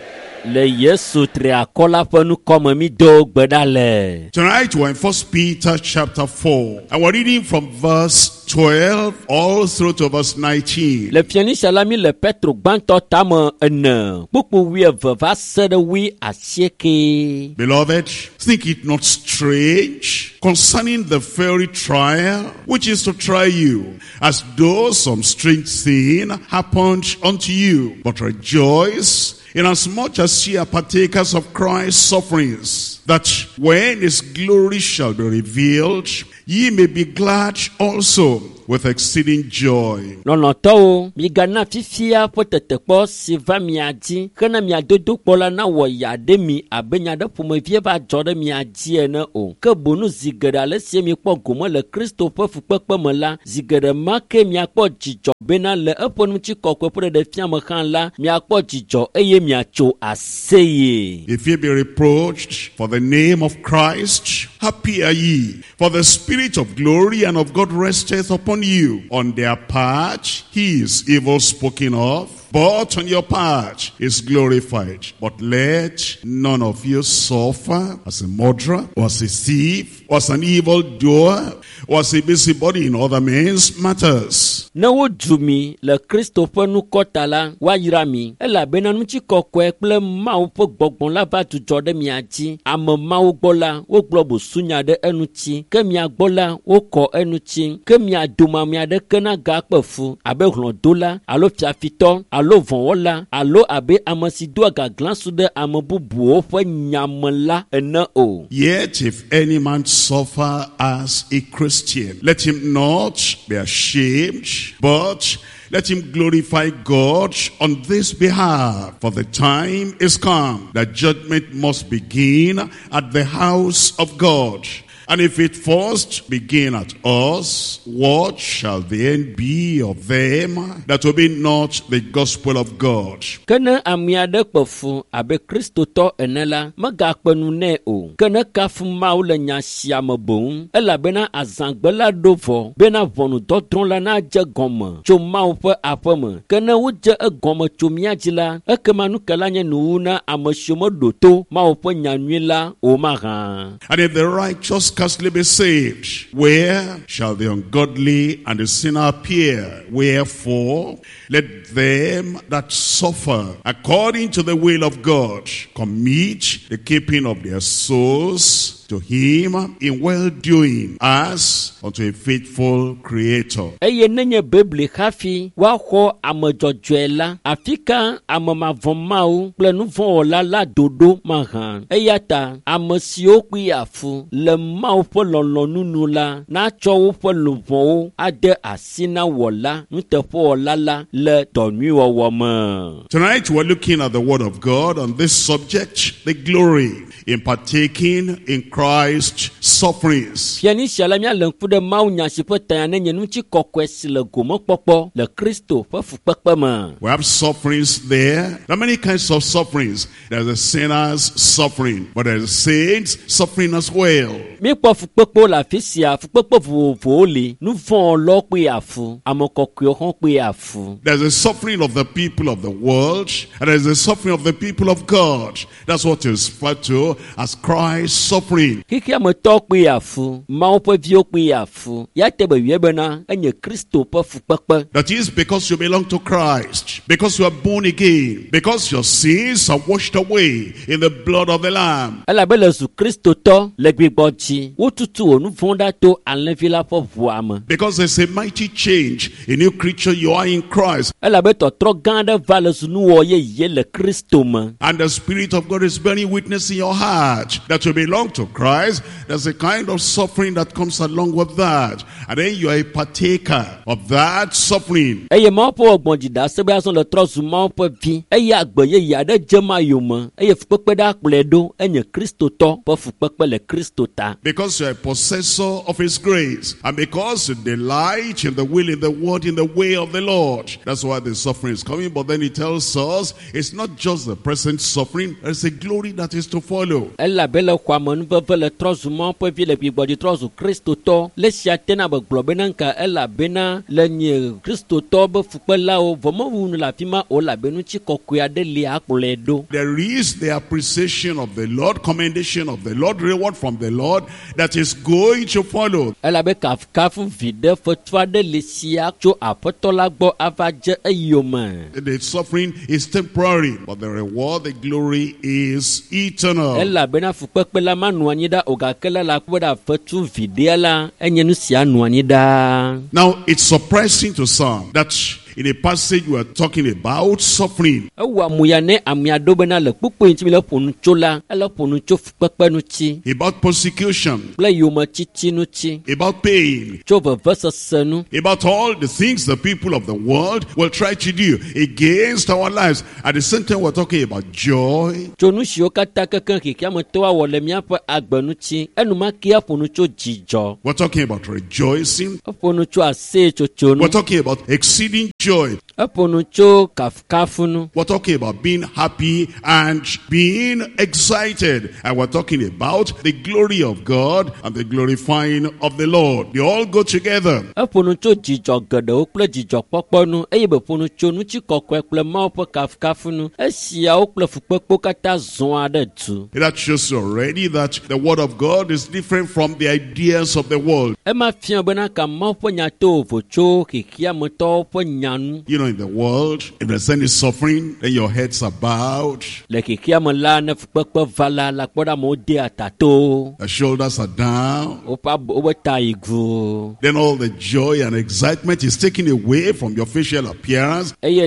Le Yesu triakola penu kome mi do gbedale. Tonight we're in First Peter chapter four, and we're reading from verse twelve all through to verse nineteen. Le fiani salami le Petro gbanto tamo ene. Pupu wi eve va sede wi asieke. Beloved, think it not strange concerning the fiery trial which is to try you, as though some strange thing happened unto you. But rejoice, inasmuch as ye are partakers of Christ's sufferings, that when his glory shall be revealed, ye may be glad also with exceeding joy. Non non to mi gana fifia potete po si va mi adi kana mi adodo pola na wo ya de mi abenya de pomo vie ba jode mi adi ene o ke bonu zigada le sie mi po gomo le Christophe fukpekpe me la zigada ma ke mi akpo jijo bena le eponu chi kokwe po de fia me kan la mi akpo jijo eye mi acho aseye. If ye be reproached for the name of Christ, happy are ye, for the Spirit of glory and of God resteth upon you. On their part, he is evil spoken of, but on your part is glorified. But let none of you suffer as a murderer, or as a thief, or as an evildoer, or as a busybody in other men's matters. Na wo dumi le Christophe nu kotala wa yirami ela bena nu chi kokwe ple mawo po gbogbon la ba tu jode mi aji am mawo gbola wo globo sunya de enuchi ke mi agbola wo ko enuchi ke mi aduma mi ade kana ga pefu abe hlon dola alo fiafito alo vonwola alo abe amasido aga glansu de amabubu o fo nyamla ena o. Yet if any man suffer as a Christian, let him not be ashamed, but let him glorify God on this behalf. For the time is come that judgment must begin at the house of God. And if it first begin at us, what shall the end be of them that obey not the gospel of God? Kene amiade kpefu abe Kristo to enela maga kpenu ne o. Kene kafu maule nya siame bon. Ela bena azangbela dovo. Bena vonu dodron la na je gome. Cho maupe apeme. Kene uje e gome cho miajila. Eke manu kelanye nuuna ameshomo doto. Maupe nyanwila o maran. And if the righteous scarcely be saved, where shall the ungodly and the sinner appear? Wherefore, let them that suffer according to the will of God commit the keeping of their souls to him in well-doing as unto a faithful creator. Eye nenye Bible hafi wa ho amejojwela afika amamavomau plenu von la la dodo mahan eyata amesio kwiafu le mau po lolonunu la na chowo po lovon ade asina wola ntefo lala le donu wowoma. Tonight we're looking at the word of God on this subject, the glory in partaking in Christ's sufferings. Fiani shalamia lenkude mau nyasipo tayane nyenuchi kokwesi le gomo popo le Kristo fa fukpekpe ma. We have sufferings there. There are many kinds of sufferings. There's a sinner's suffering, but there's a saint's suffering as well. Mi po fukpekpe la fisia fukpekpe vovo le nu von lo pe afu amokokyo hon pe afu. There's a suffering of the people of the world, and there's a suffering of the people of God. That's what is referred to as Christ's suffering. Kiki amoto pe afu mau pe vio pe afu ya tebe wiebena enye Kristo po fukpekpe. That is because you belong to Christ, because you are born again, because your sins are washed away in the blood of the Lamb. Ela bele su Kristo to le gbigboji wo tutu onu fonda to anlevila po voame. Because there's a mighty change, a new creature you are in Christ. Ela be to tro ganda vale su nu oye ye le Kristo ma. And the Spirit of God is bearing witness in your heart that you belong to Christ. There's a kind of suffering that comes along with that. And then you are a partaker of that suffering. Eye ma po ogbonji da sebe ason le tro su ma po vi. Eye agboye ya de jema yoma. Eye fukpekpe da pledo enye Kristo to po fukpekpe le Kristo ta. because you are a possessor of his grace, and because you delight in the will, in the word, in the way of the Lord. That's why the suffering is coming. But then he tells us it's not just the present suffering, there's a glory that is to follow. Ella bela kwa monveve le trozu mon po vi le bibodi trozu Kristo to le siatena be globenanka ella bena le nye Kristo to be fukpela o vomo wunu la fima o la benu chi kokua de li akule do. There is the appreciation of the Lord, commendation of the Lord, reward from the Lord that is going to follow. Ella be kaf kafu vide fotwa de li siak cho apotola gbo avaje eyoma. The suffering is temporary, but the reward, the glory is eternal. Ella bena fukpela manuanyida ogakela la kweda fotu videla enyenu sia nuanyida. Now it's surprising to some that in a passage we are talking about suffering, about persecution, about pain, about all the things the people of the world will try to do against our lives. At the same time, we're talking about joy. We're talking about rejoicing. We're talking about exceeding joy. We're talking about being happy and being excited. And we're talking about the glory of God and the glorifying of the Lord. They all go together. That shows already that the word of God is different from the ideas of the world. You know, in the world, if there's any suffering, then your heads are bowed, the shoulders are down, then all the joy and excitement is taken away from your facial appearance. You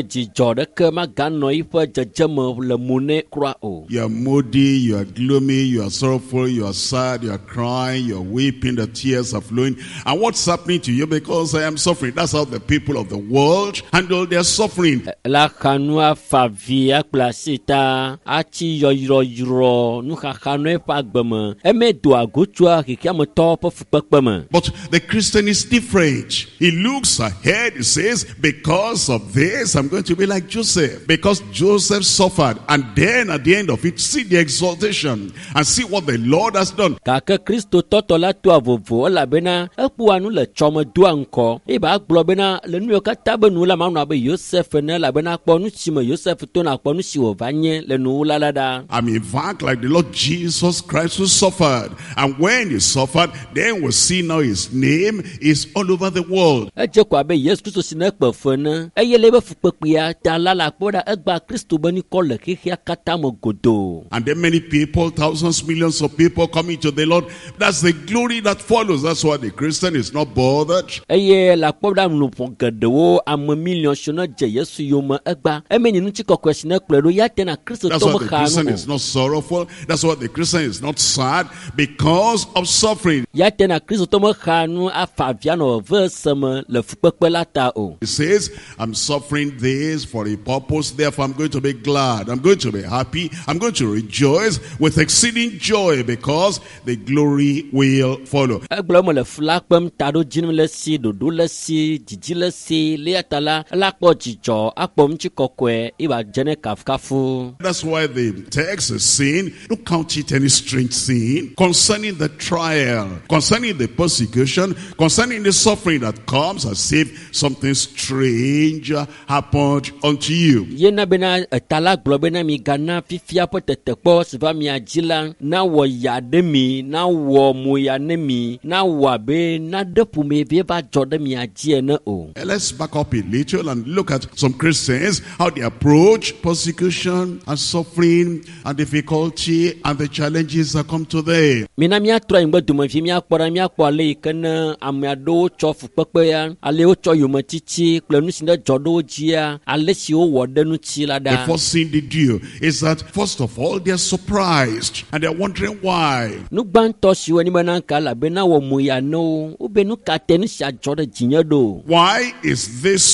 are moody, you are gloomy, you are sorrowful, you are sad, you are crying, you are weeping, the tears are flowing. And what's happening to you? Because I am suffering. That's how the people of the world handle their suffering. La kanua favia plasita achi yoyro yoro nuka kanwe pagbama eme do agotua kikiamo top of pakbama. But the Christian is different. He looks ahead. He says, because of this, I'm going to be like Joseph. Because Joseph suffered, and then at the end of it, see the exaltation and see what the Lord has done. Kaka Kristo totola tu avovo la bena epuanu le choma duanko iba globena le nuyoka tabenu la manu abe Joseph ne la bena kponu chima Joseph to na kponu chiwo vanye le nu la lada. I mean, in fact, like the Lord Jesus Christ who suffered, and when he suffered, then we see now his name is all over the world. Eje kwa be Yesu Kristo sinekpe fene eyelebe fukpekpia talala kpoda egba Kristo beni kole kihia katamo godo. And then many people, thousands, millions of people coming to the Lord. That's the glory that follows. That's why the Christian is not bothered. Eye la kpoda mnupo gedewo am million shona je Yesu yoma egba emeni nu chiko kwesine kpledo ya tena Kristo That's why the Christian is not sorrowful. That's why the Christian is not sad because of suffering. Ya tena Kristo tomo khanu afaviano versema le fukpekpela ta o. He says, I'm suffering this for a purpose, therefore I'm going to be glad. I'm going to be happy. I'm going to rejoice with exceeding joy because the glory will follow. Egblemo le flakpem tado jinu le si dodo le si jiji le si le atala la kpo jijo akpom chikokwe iba jene kafkafu. That's why the text is saying, don't count it any strange thing concerning the trial, concerning the persecution, concerning the suffering that comes as if something strange happened unto you. Yena bena tala globena mi gana fifia potetekpo siva mi ajila na wo yademi na wo moyanemi na wabe na depu me viva jode mi ajie na o. Let's back up a little and look at some Christians, how they approach persecution and suffering and difficulty and the challenges that come to them. Mina mi atro imba duma fi mi akpora mi akpole kana amado chofu pepe ya ale o cho yoma chichi klenu sinde jodo jia ale si o wodenu chi lada. The first thing they do is that first of all they are surprised and they are wondering why. Nu gbanto si woni bananka la bena wo muya no u benu katenu sha jodo jinyo do. Why is this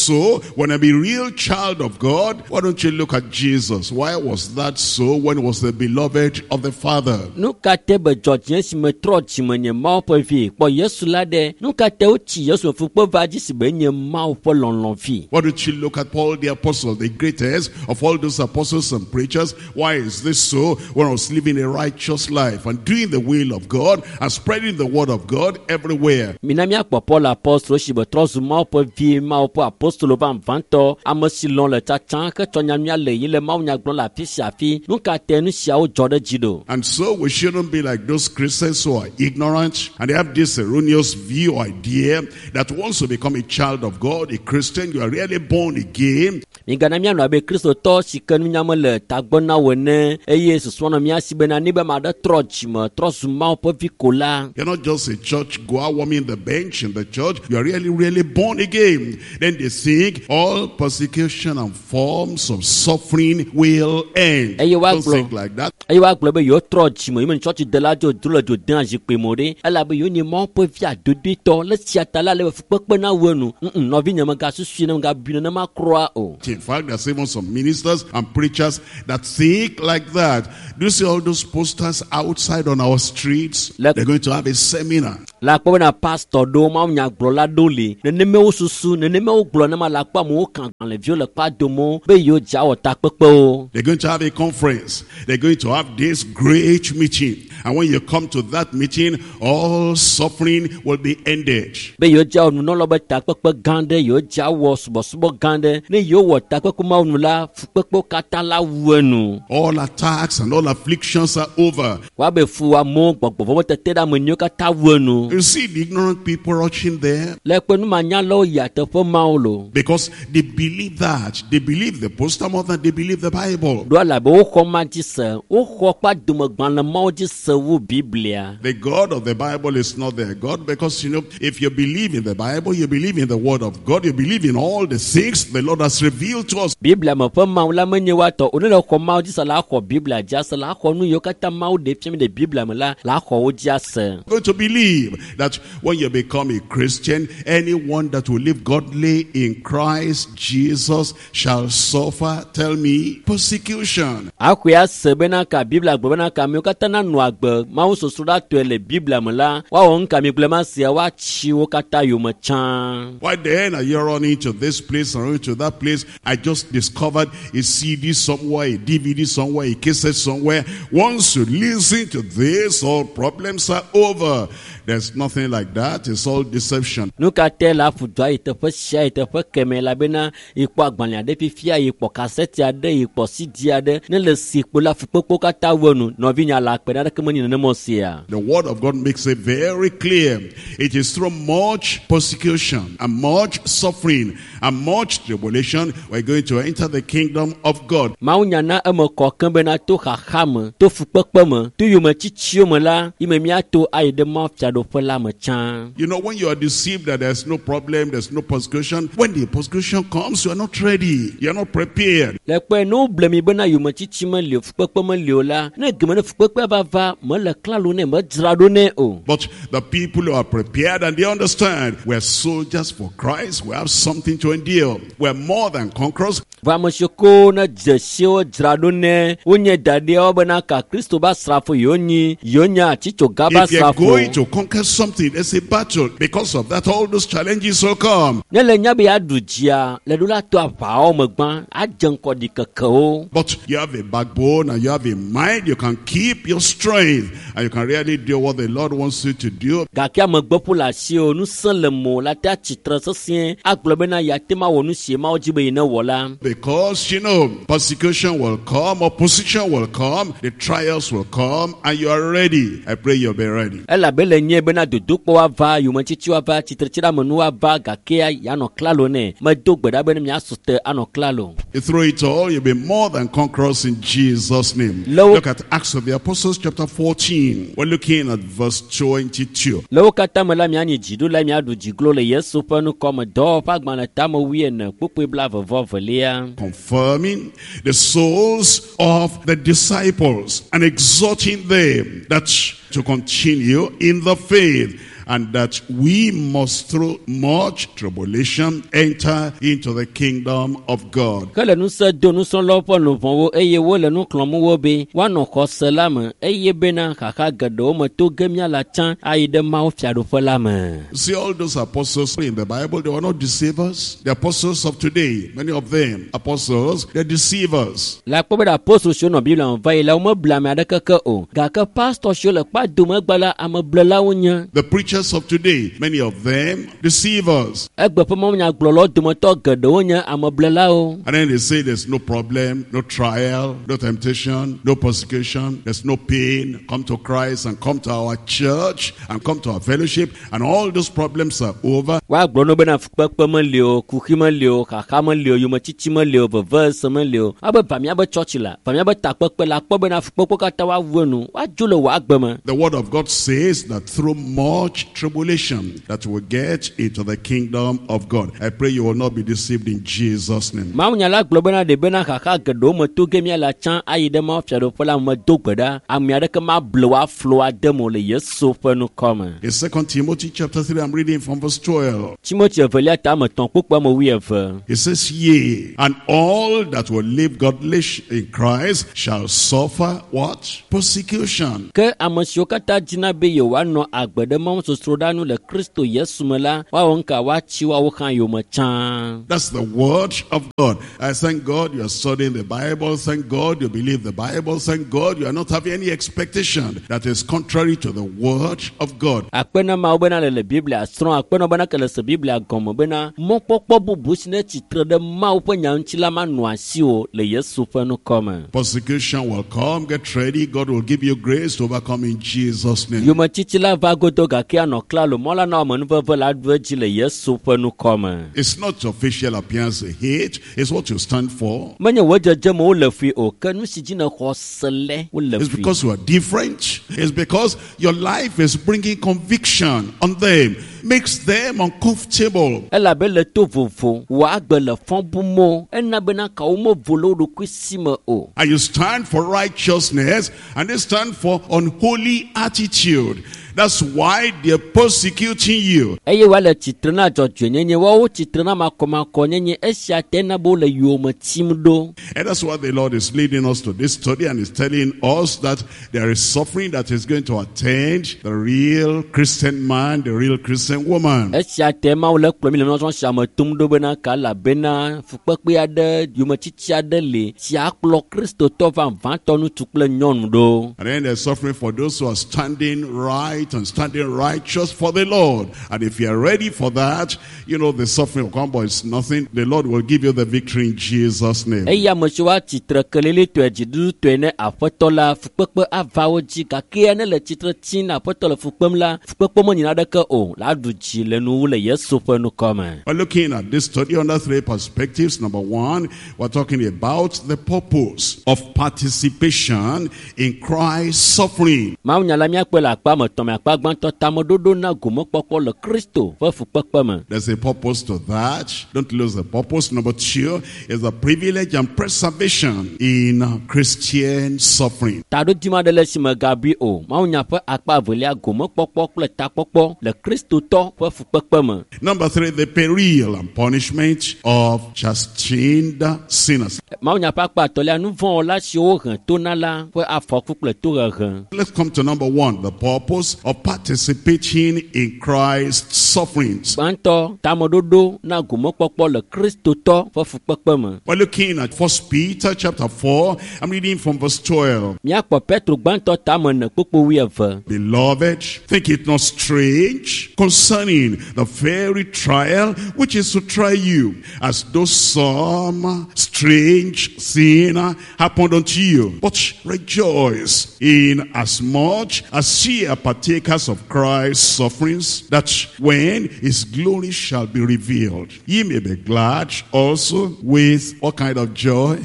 so when I'm a real child of God, why don't you look at Jesus? Why was that so when he was the beloved of the Father? Nuka te be George si me tro ji me nye mau po vi po Yesu la de nuka te o chi Yesu fu po va ji si be nye mau po lon lon fi. Why don't you look at Paul the apostle, the greatest of all those apostles and preachers? Why is this so when I was living a righteous life and doing the will of God and spreading the word of God everywhere? Minami akpo Paul apostle si be tro zu mau po vi mau po apostolo van vanto amosi lon le cha chan ke to nya nya le yi le mau nya gbon la fi sia fi nuka te nu sia o jode jido. And so we shouldn't be like those Christians who are ignorant and they have this erroneous view or idea that once you become a child of God, a Christian, you are really born again. Mingana mi anu abe Kristo to si kenu nyama le tagbona wene eye suswana mi asibena nibe ma da troch ma trosu ma po vikola. You're not just a church goer warming the bench in the church. You are really, really born again. Then they think all persecution and forms of suffering will end. Don't think like that. Ayo wa glo be yo troch mo imen church de la jo dulo jo dan ji pe mo re ala be yo ni mo po via dodi to le siata la le fukpe na wenu mm no vi nyama ga susu na ga bi na ma croa o. In fact, there's even some ministers and preachers that think like that. Do you see all those posters outside on our streets? They're going to have a seminar. La ko na pastor do ma nya glo la doli ne ne me osusu ne ne me oglo na ma la pa mo kan le viole pa do mo be yo ja o ta pepe o. They're going to have a conference. They're going to have this great meeting. And when you come to that meeting, all suffering will be ended. Be yo ja no lo be ta pepe gande yo ja wo subo subo gande ne yo wo ta pepe ma onu la pepe kata la wenu. All attacks and all afflictions are over. Wa be fu wa mo gbogbo wo te te da mo nyo kata wenu. You see the ignorant people rushing there? Le pe nu ma nya lo ya te fo ma o lo. Because they believe that. They believe the poster more than they believe the Bible. Do la be o ko ma ji se o ko pa du mo gban le ma o ji se wo Biblia. The God of the Bible is not their God, because you know, if you believe in the Bible, you believe in the word of God, you believe in all the things the Lord has revealed to us. Biblia mo pa ma la menye wa to onu le ko ma o ji se la ko Biblia ja se la ko nu yo kata ma o de fiem de Biblia me la la ko o ja se. Going to believe that when you become a Christian, anyone that will live godly in Christ Jesus shall suffer, tell me, persecution. Akuya sebena ka Biblia gbona ka mi kata na nu agbe ma o so so da to le Biblia me la wa won ka mi glema sia wa chi o kata yo ma chan. Why then are you running to this place and running to that place? I just discovered a C D somewhere, a D V D somewhere, a cassette somewhere. Once you listen to this, all problems are over. There's nothing like that. It's all deception. Nuka tela fudwa ite fe sia ite fe keme la bena ipo agbanle ade fifia ipo cassette ade ipo C D ade ne le sikpo la fukpo kata wonu no vinya la pe na kemani ne mo sia. The word of God makes it very clear. It is through much persecution and much suffering and much tribulation we're going to enter the kingdom of God. Maunya na emo ko kembe na to kham to fukpo me to yuma chichio me la imemia to aide mo fia. You know, when you are deceived that there's no problem, there's no persecution, when the persecution comes, you are not ready, you are not prepared. But the people who are prepared and they understand, we're soldiers for Christ, we have something to endure, we're more than conquerors. If you're going to conquer something, there's a battle. Because of that, all those challenges will come. But you have a backbone and you have a mind, you can keep your strength and you can really do what the Lord wants you to do. Because, you know, persecution will come, opposition will come, the trials will come, and you are ready. I pray you'll be ready. Ela bele nye bena dudukpo wa va yumachichi wa va chitrichira menu wa va gakea yano klalo ne maduk beda bena mya sute ano klalo. Through it all, you'll be more than conquerors in Jesus' name. Low, look at Acts of the Apostles chapter fourteen. We're looking at verse twenty-two. Lo kata mala myani jidu la myadu jiglo le yesu panu koma do pagmana tamo wiene pupwe blava vovelia. Confirming the souls of the disciples and exhorting them that to continue in the faith and that we must through much tribulation enter into the kingdom of God. Kele nu se do nu son lo po nu von wo eye wo le nu klon mu wo be wa no ko se la me eye be na kaka gedo mo to gemia la chan ayi de ma o fiado fo la me. See, all those apostles in the Bible, they were not deceivers. The apostles of today, many of them, apostles, they're deceivers. La po be da apostle sho no Bible on va ila o mo bla me adaka ka o ga ka pastor sho le pa do mo gbala am bla la wonya. The preachers of today, many of them, deceivers. Egbe po mo nya gbolo do mo to gedo wonya am bla la o. And then they say there's no problem, no trial, no temptation, no persecution, there's no pain. Come to Christ and come to our church and come to our fellowship, and all those problems are over. Wa gbolo be na fukpekpe mo le o, kuki mo le o, kaka mo le o, yo mo chichi mo le o, verse mo le o. Abe pamia be church la, pamia be takpekpe la, kpo be na fukpekpe ka ta wa wonu, wa julo wa agbe mo. The word of God says that through much tribulation that we get into the kingdom of God. I pray you will not be deceived in Jesus' name. Ma nya la gbolo be na de be na kaka gedo mo to gemia la chan ayi de ma fiado fo la mo do gbeda, amia de ka ma blow flow ademo le Yesu fe nu come. In Second Timothy chapter three, I'm reading from verse twelve. Timothy evelia ta mo ton pokpa mo wi eve. It says, yea, and all that will live godly in Christ shall suffer what? Persecution. Ke amosio kata jina be yo wa no agbede mo so strodanu le Kristo Yesu mela wa wonka wa chi wa wo kan yo mo chan. That's the word of God. I thank God you are studying the Bible. Thank God you believe the Bible. Thank God you are not having any expectation that is contrary to the word of God. Akpena ma obena le Biblia strong akpena bana kele se Biblia gomo bena mo popo bubu sine chitre de ma openya nchila ma no asio le Yesu fe no come. Persecution will come. Get ready. God will give you grace to overcome in Jesus' name. Yo ma chichila va godo ga ke no klalo mola na mo nve ve la dveji le Yesu fe no come. It's not your facial appearance they hate. It's what you stand for. Manya wajeje mo le fi o kanu sijina ko sele wo le fi. It's because you are different. It's because your life is bringing conviction on them, makes them uncomfortable. Ela bele to vovo wa agbele fon bumo ena bena ka o mo volo ru kwisima o. And you stand for righteousness and they stand for unholy attitude. That's why they're persecuting you. Eye wale chitrena jojo nyenye wa o chitrena makoma ko nyenye esha tena bo le yo matimdo. And that's why the Lord is leading us to this study and is telling us that there is suffering that is going to attend the real Christian man, the real Christian woman. Esha tema o le kplomi le no so shama tumdo bena kala bena fukpekpe ade yo machichi ade le ti akplo Kristo to van van tonu tukple nyonu do. And then there's suffering for those who are standing right and standing righteous for the Lord. And if you are ready for that, you know the suffering will come, but it's nothing. The Lord will give you the victory in Jesus' name. Eya moshiwa chitre kelele to ejidu to ene afotola fukpekpe avawo ji ka ke ene le chitre tin afotola fukpemla fukpekpe mo nyina de ke o la du ji le nu le Yesu fe nu come. We're looking at this study under three perspectives. Number one, we're talking about the purpose of participation in Christ's suffering. Ma nyala mi akpela akpa mo to There's a purpose to that. Don't lose the purpose. Number two is the privilege and preservation in Christian suffering. Number three, the peril and punishment of chastened sinners. Let's come to number one, the purpose of participating in Christ's sufferings. We're looking at First Peter chapter four. I'm reading from verse twelve. Beloved, think it not strange concerning the very trial which is to try you, as though some strange sin happened unto you. But rejoice in as much as ye are partakers of Christ's sufferings, that when his glory shall be revealed, ye may be glad also with what kind of joy?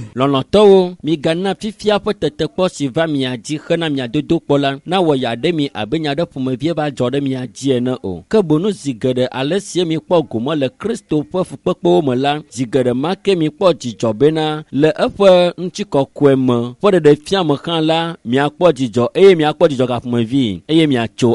tso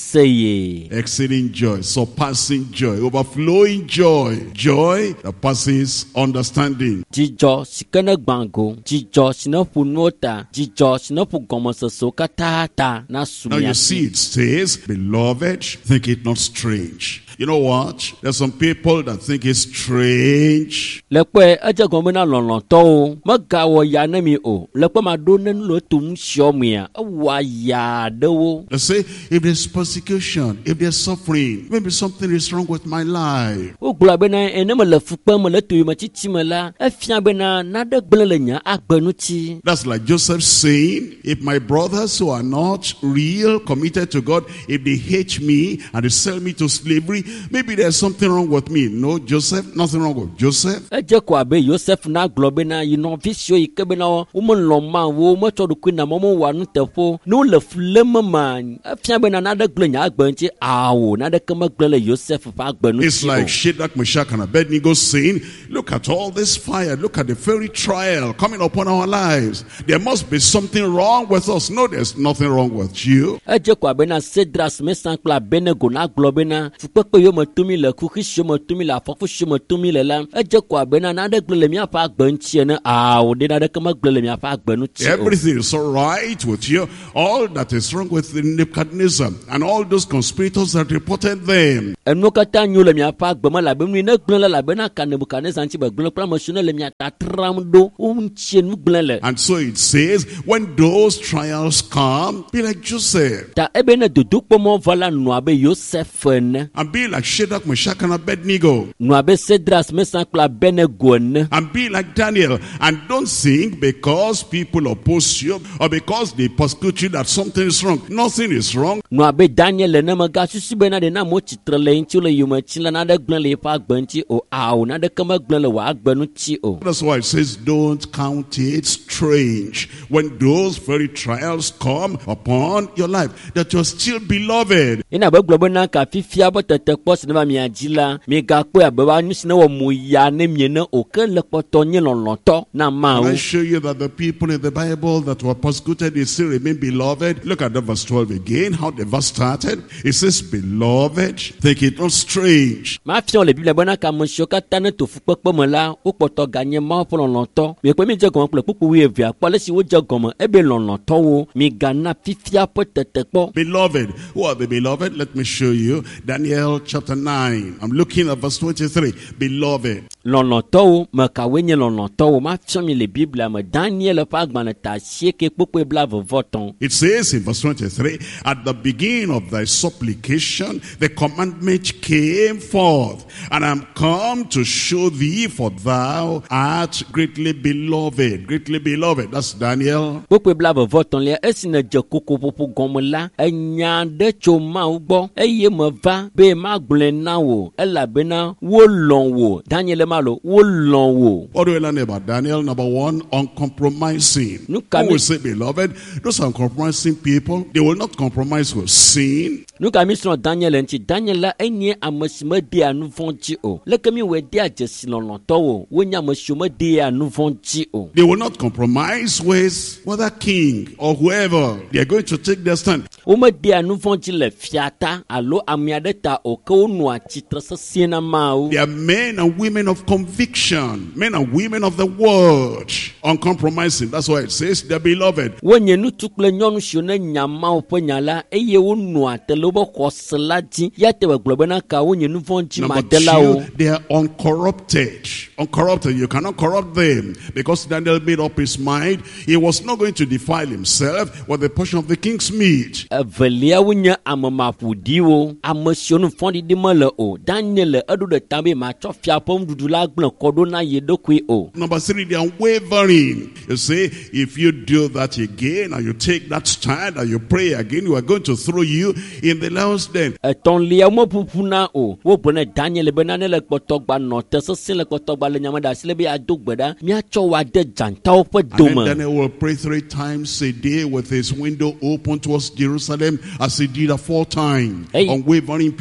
aseye. Exceeding joy, surpassing joy, overflowing joy, joy that passes understanding. Dzidzɔ si ke ne gbango, dzidzɔ si ne ƒo nuwo ta, dzidzɔ si ne ƒo gɔmesese katã ta na su Now you mia see it says, beloved, think it not strange. You know what? There's some people that think it's strange. Le kpe edze gɔme na lɔlɔ̃tɔwo megawɔ ya ne mi o. Le kpe ma ɖo ne nu le to nu siɔ mia ewɔa ya ɖewo. They say, if there's persecution, if there's suffering, maybe something is wrong with my life. Wogblɔ bena ene me le fukpe me le to yi me tsitsi me la efia bena nane gblẽ le nye agbe ŋuti. That's like Joseph saying, if my brothers who are not real, committed to God, if they hate me and they sell me to slavery, maybe there's something wrong with me. No, Joseph, nothing wrong with Joseph. Edze ko abe Joseph na gblɔ bena yi nɔvi siwo yi ke bena womelɔ ma wo metsɔ ɖokui na mɔmɔ wɔ nuteƒo ne wole fle me ma efia bena nane gblẽ nye agbe ŋuti awo naneke megblẽ le Joseph ƒe agbe ŋuti o. It's like Shadrach, Meshach, and Abednego saying, look at all this fire, look at the very trial coming upon our lives. There must be something wrong with us. No, there's nothing wrong with you. Edze ko abe na Shadrach, Meshach kple Abednego na gblɔ bena fukpekpe yo me tumi le kuxi si me tumi le afɔku si me tumi le la edze ko abe na nane gblẽ le míaƒe agbe ŋuti ene awo ɖe naneke megblẽ le míaƒe agbe ŋuti o. Everything is all right with you. All that is wrong with Nebuchadnezzar and all those conspirators that reported them. Enuwo katã nyo le míaƒe agbe me labe nu yi ne gblẽ le labena ka Nebukadnezar ŋuti be gblẽ kple ame siwo ne le mía tatram ɖo wo ŋutie nu gblẽ le. And so it says, when those trials come, be like Joseph. Ta ebe ne dodokpɔmɔ va la nɔ abe Joseph ene. And be like Shadrach, Meshach, and Abednego. Nɔ abe Shadrach, Meshach kple Abednego ene. And be like Daniel. And don't think because people oppose you or because they persecute you that something is wrong. Nothing is wrong. Nɔ abe Daniel ene megasusu bena ɖe na mo tsitre le ŋuti le yome tsi le nane gblẽ le eƒe agbe ŋuti o awo naneke megblẽ le wò agbe ŋuti o. That's why it says, don't count it strange when those very trials come upon your life, that you're still beloved. Ina be gblɔ bena kafifia be tete kpɔ si ne va mia dzi la miegakpɔe abe wa nu si ne wɔ mo ya ne mie ne o ke le kpɔtɔ nye lɔlɔ̃tɔ na mawo. I show you that the people in the Bible that were persecuted, they still remain beloved. Look at the verse twelve again, how the verse started. It says, beloved, think it not strange. Ma fia le Biblia bena ka ame siwo katã ne to fukpekpe me la wo kpɔtɔ ganye mawo ƒe lɔlɔ̃tɔ. Miekpe mi dze gɔme kple kpukpu wu evea kpɔ le si wodze gɔme ebe lɔlɔ̃tɔwo migana fifia ƒe tete kpɔ. Beloved, who are the beloved? Let me show you. Daniel chapter nine. I'm looking at verse twenty-three. Beloved. Lɔlɔ̃tɔwo mekawoe nye lɔlɔ̃tɔwo ma fia mi le Biblia me Daniel ƒe agbalẽ ta asieke kpukpu blaeve-vɔ-tɔ̃. It says in verse twenty-three, at the beginning of thy supplication, the commandment came forth, and I am come to show thee, for thou art greatly beloved. Greatly beloved. That's Daniel. Kpukpu blaeve-vɔ-tɔ̃ lia esi ne dze kokoƒoƒo gɔme la enya ɖe tso Mawu gbɔ eye meva be magblɔe na wò elabena wolɔ̃ wò. Daniel malo wolɔ̃ wò. What do we learn about Daniel? Number one, uncompromising. Who will say, beloved? Those uncompromising people, they will not compromise with sin. Nuka mi srɔ̃ Daniel ŋuti. Daniel la enye ame si medea nu vɔ̃ dzi o. Leke mi wɔ dea dzesi lɔlɔ̃tɔwo wonye ame siwo medea nu vɔ̃ dzi o. They will not compromise with whether king or whoever. They are going to take their stand. Wo medea nu vɔ̃ dzi le fiata alo ame aɖe ta o ke wonɔa tsitre sesĩe na Mawu. They are men and women of conviction, men and women of the word, uncompromising. That's why it says they're beloved. Wonye ŋutsu kple nyɔnu siwo ne nya Mawu ƒe nya la eye wonɔa te le woƒe xɔse la dzi ya te be gblɔ bena ka wonye nu vɔ̃ dzi madelawo. They are uncorrupted. Uncorrupted. You cannot corrupt them because Daniel made up his mind he was not going to defile himself with the portion of the king's meat. Evelia wonye ame maƒoɖiwo, ame siwo nu vɔ̃ɖiɖi mele o. Daniel eɖo ɖe ta be matsɔ fia ƒe nuɖuɖu la gblẽ kɔ ɖo na ye ɖokui o. Number three, they are wavering. You say, if you do that again and you take that stand and you pray again, we are going to throw you in the lion's den. Etɔ̃lia meƒoƒuna o. Wogblɔ ne Daniel bena ne le kpɔtɔgba nɔ te sesẽ le kpɔtɔgba le nyame ɖe asi le be ado gbe ɖa míatsɔ wa de dzantawo ƒe dome. And then Daniel will pray three times a day with his window open towards Jerusalem as he did aforetime. Hey. Unwavering people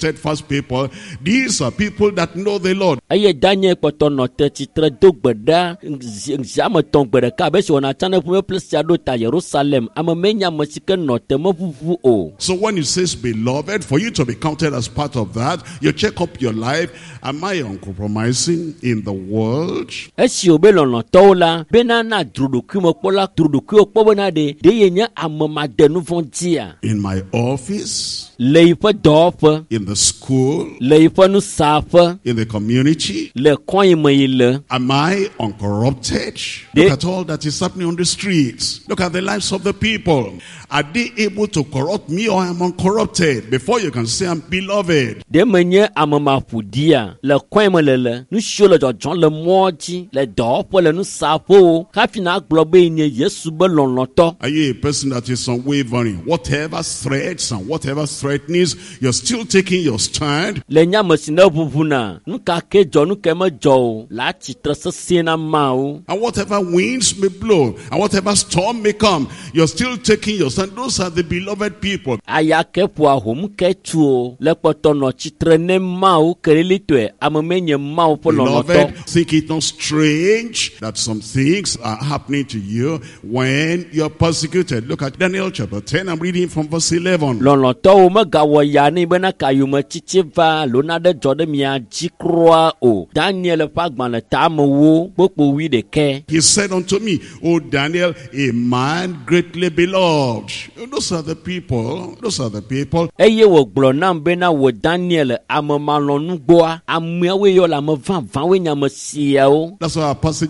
steadfast people. These are people that know the Lord. Aye Daniel kpotono te titre do gbeda nziame ton gbeda ka be so na chane pu place do ta Jerusalem amemenya masike no te mavuvu o. So when it says beloved, for you to be counted as part of that, you check up your life. Am I uncompromising in the world? Esi obelo no tola bena na druduku mo pola druduku okpo na de de yenya amama de nu vontia. In my office, leifa dofa, in the school, leifa nu safa, in the community, le koin moile. Am I uncorrupted? Look at all that is happening on the streets. Look at the lives of the people. Are they able to corrupt me, or am I uncorrupted? Before you can say I'm beloved. De menye amama fudia le koin moile nu shole jojon le moji le dofa le nu safo kafina globe ni Yesu be lonloto. Are you a person that is unwavering? Whatever threats and whatever threatenings, you're still taking your stand. Le nyama sina vuvuna nu ka ke jo nu ke ma jo la chitra sena mau. And whatever winds may blow and whatever storm may come, you're still taking your stand. Those are the beloved people. Aya ke po hom ke tuo le potono chitra ne mau kelitwe amamenye mau po lonloto. Beloved, think it not strange that some things are happening to you when you're persecuted. Look at Daniel chapter ten. I'm reading from verse eleven. Lonloto ma gawo ya ni bena kayuma chichiva lona de jode mia jikroa o. Daniel pagban le tamu popo wi de ke. He said unto me, O Daniel, a man greatly beloved. Those are the people. Those are the people. Eye wo glo nam bena wo Daniel amama lonu gboa amwe we yo la ma van van we nyama sia o. That's why our passage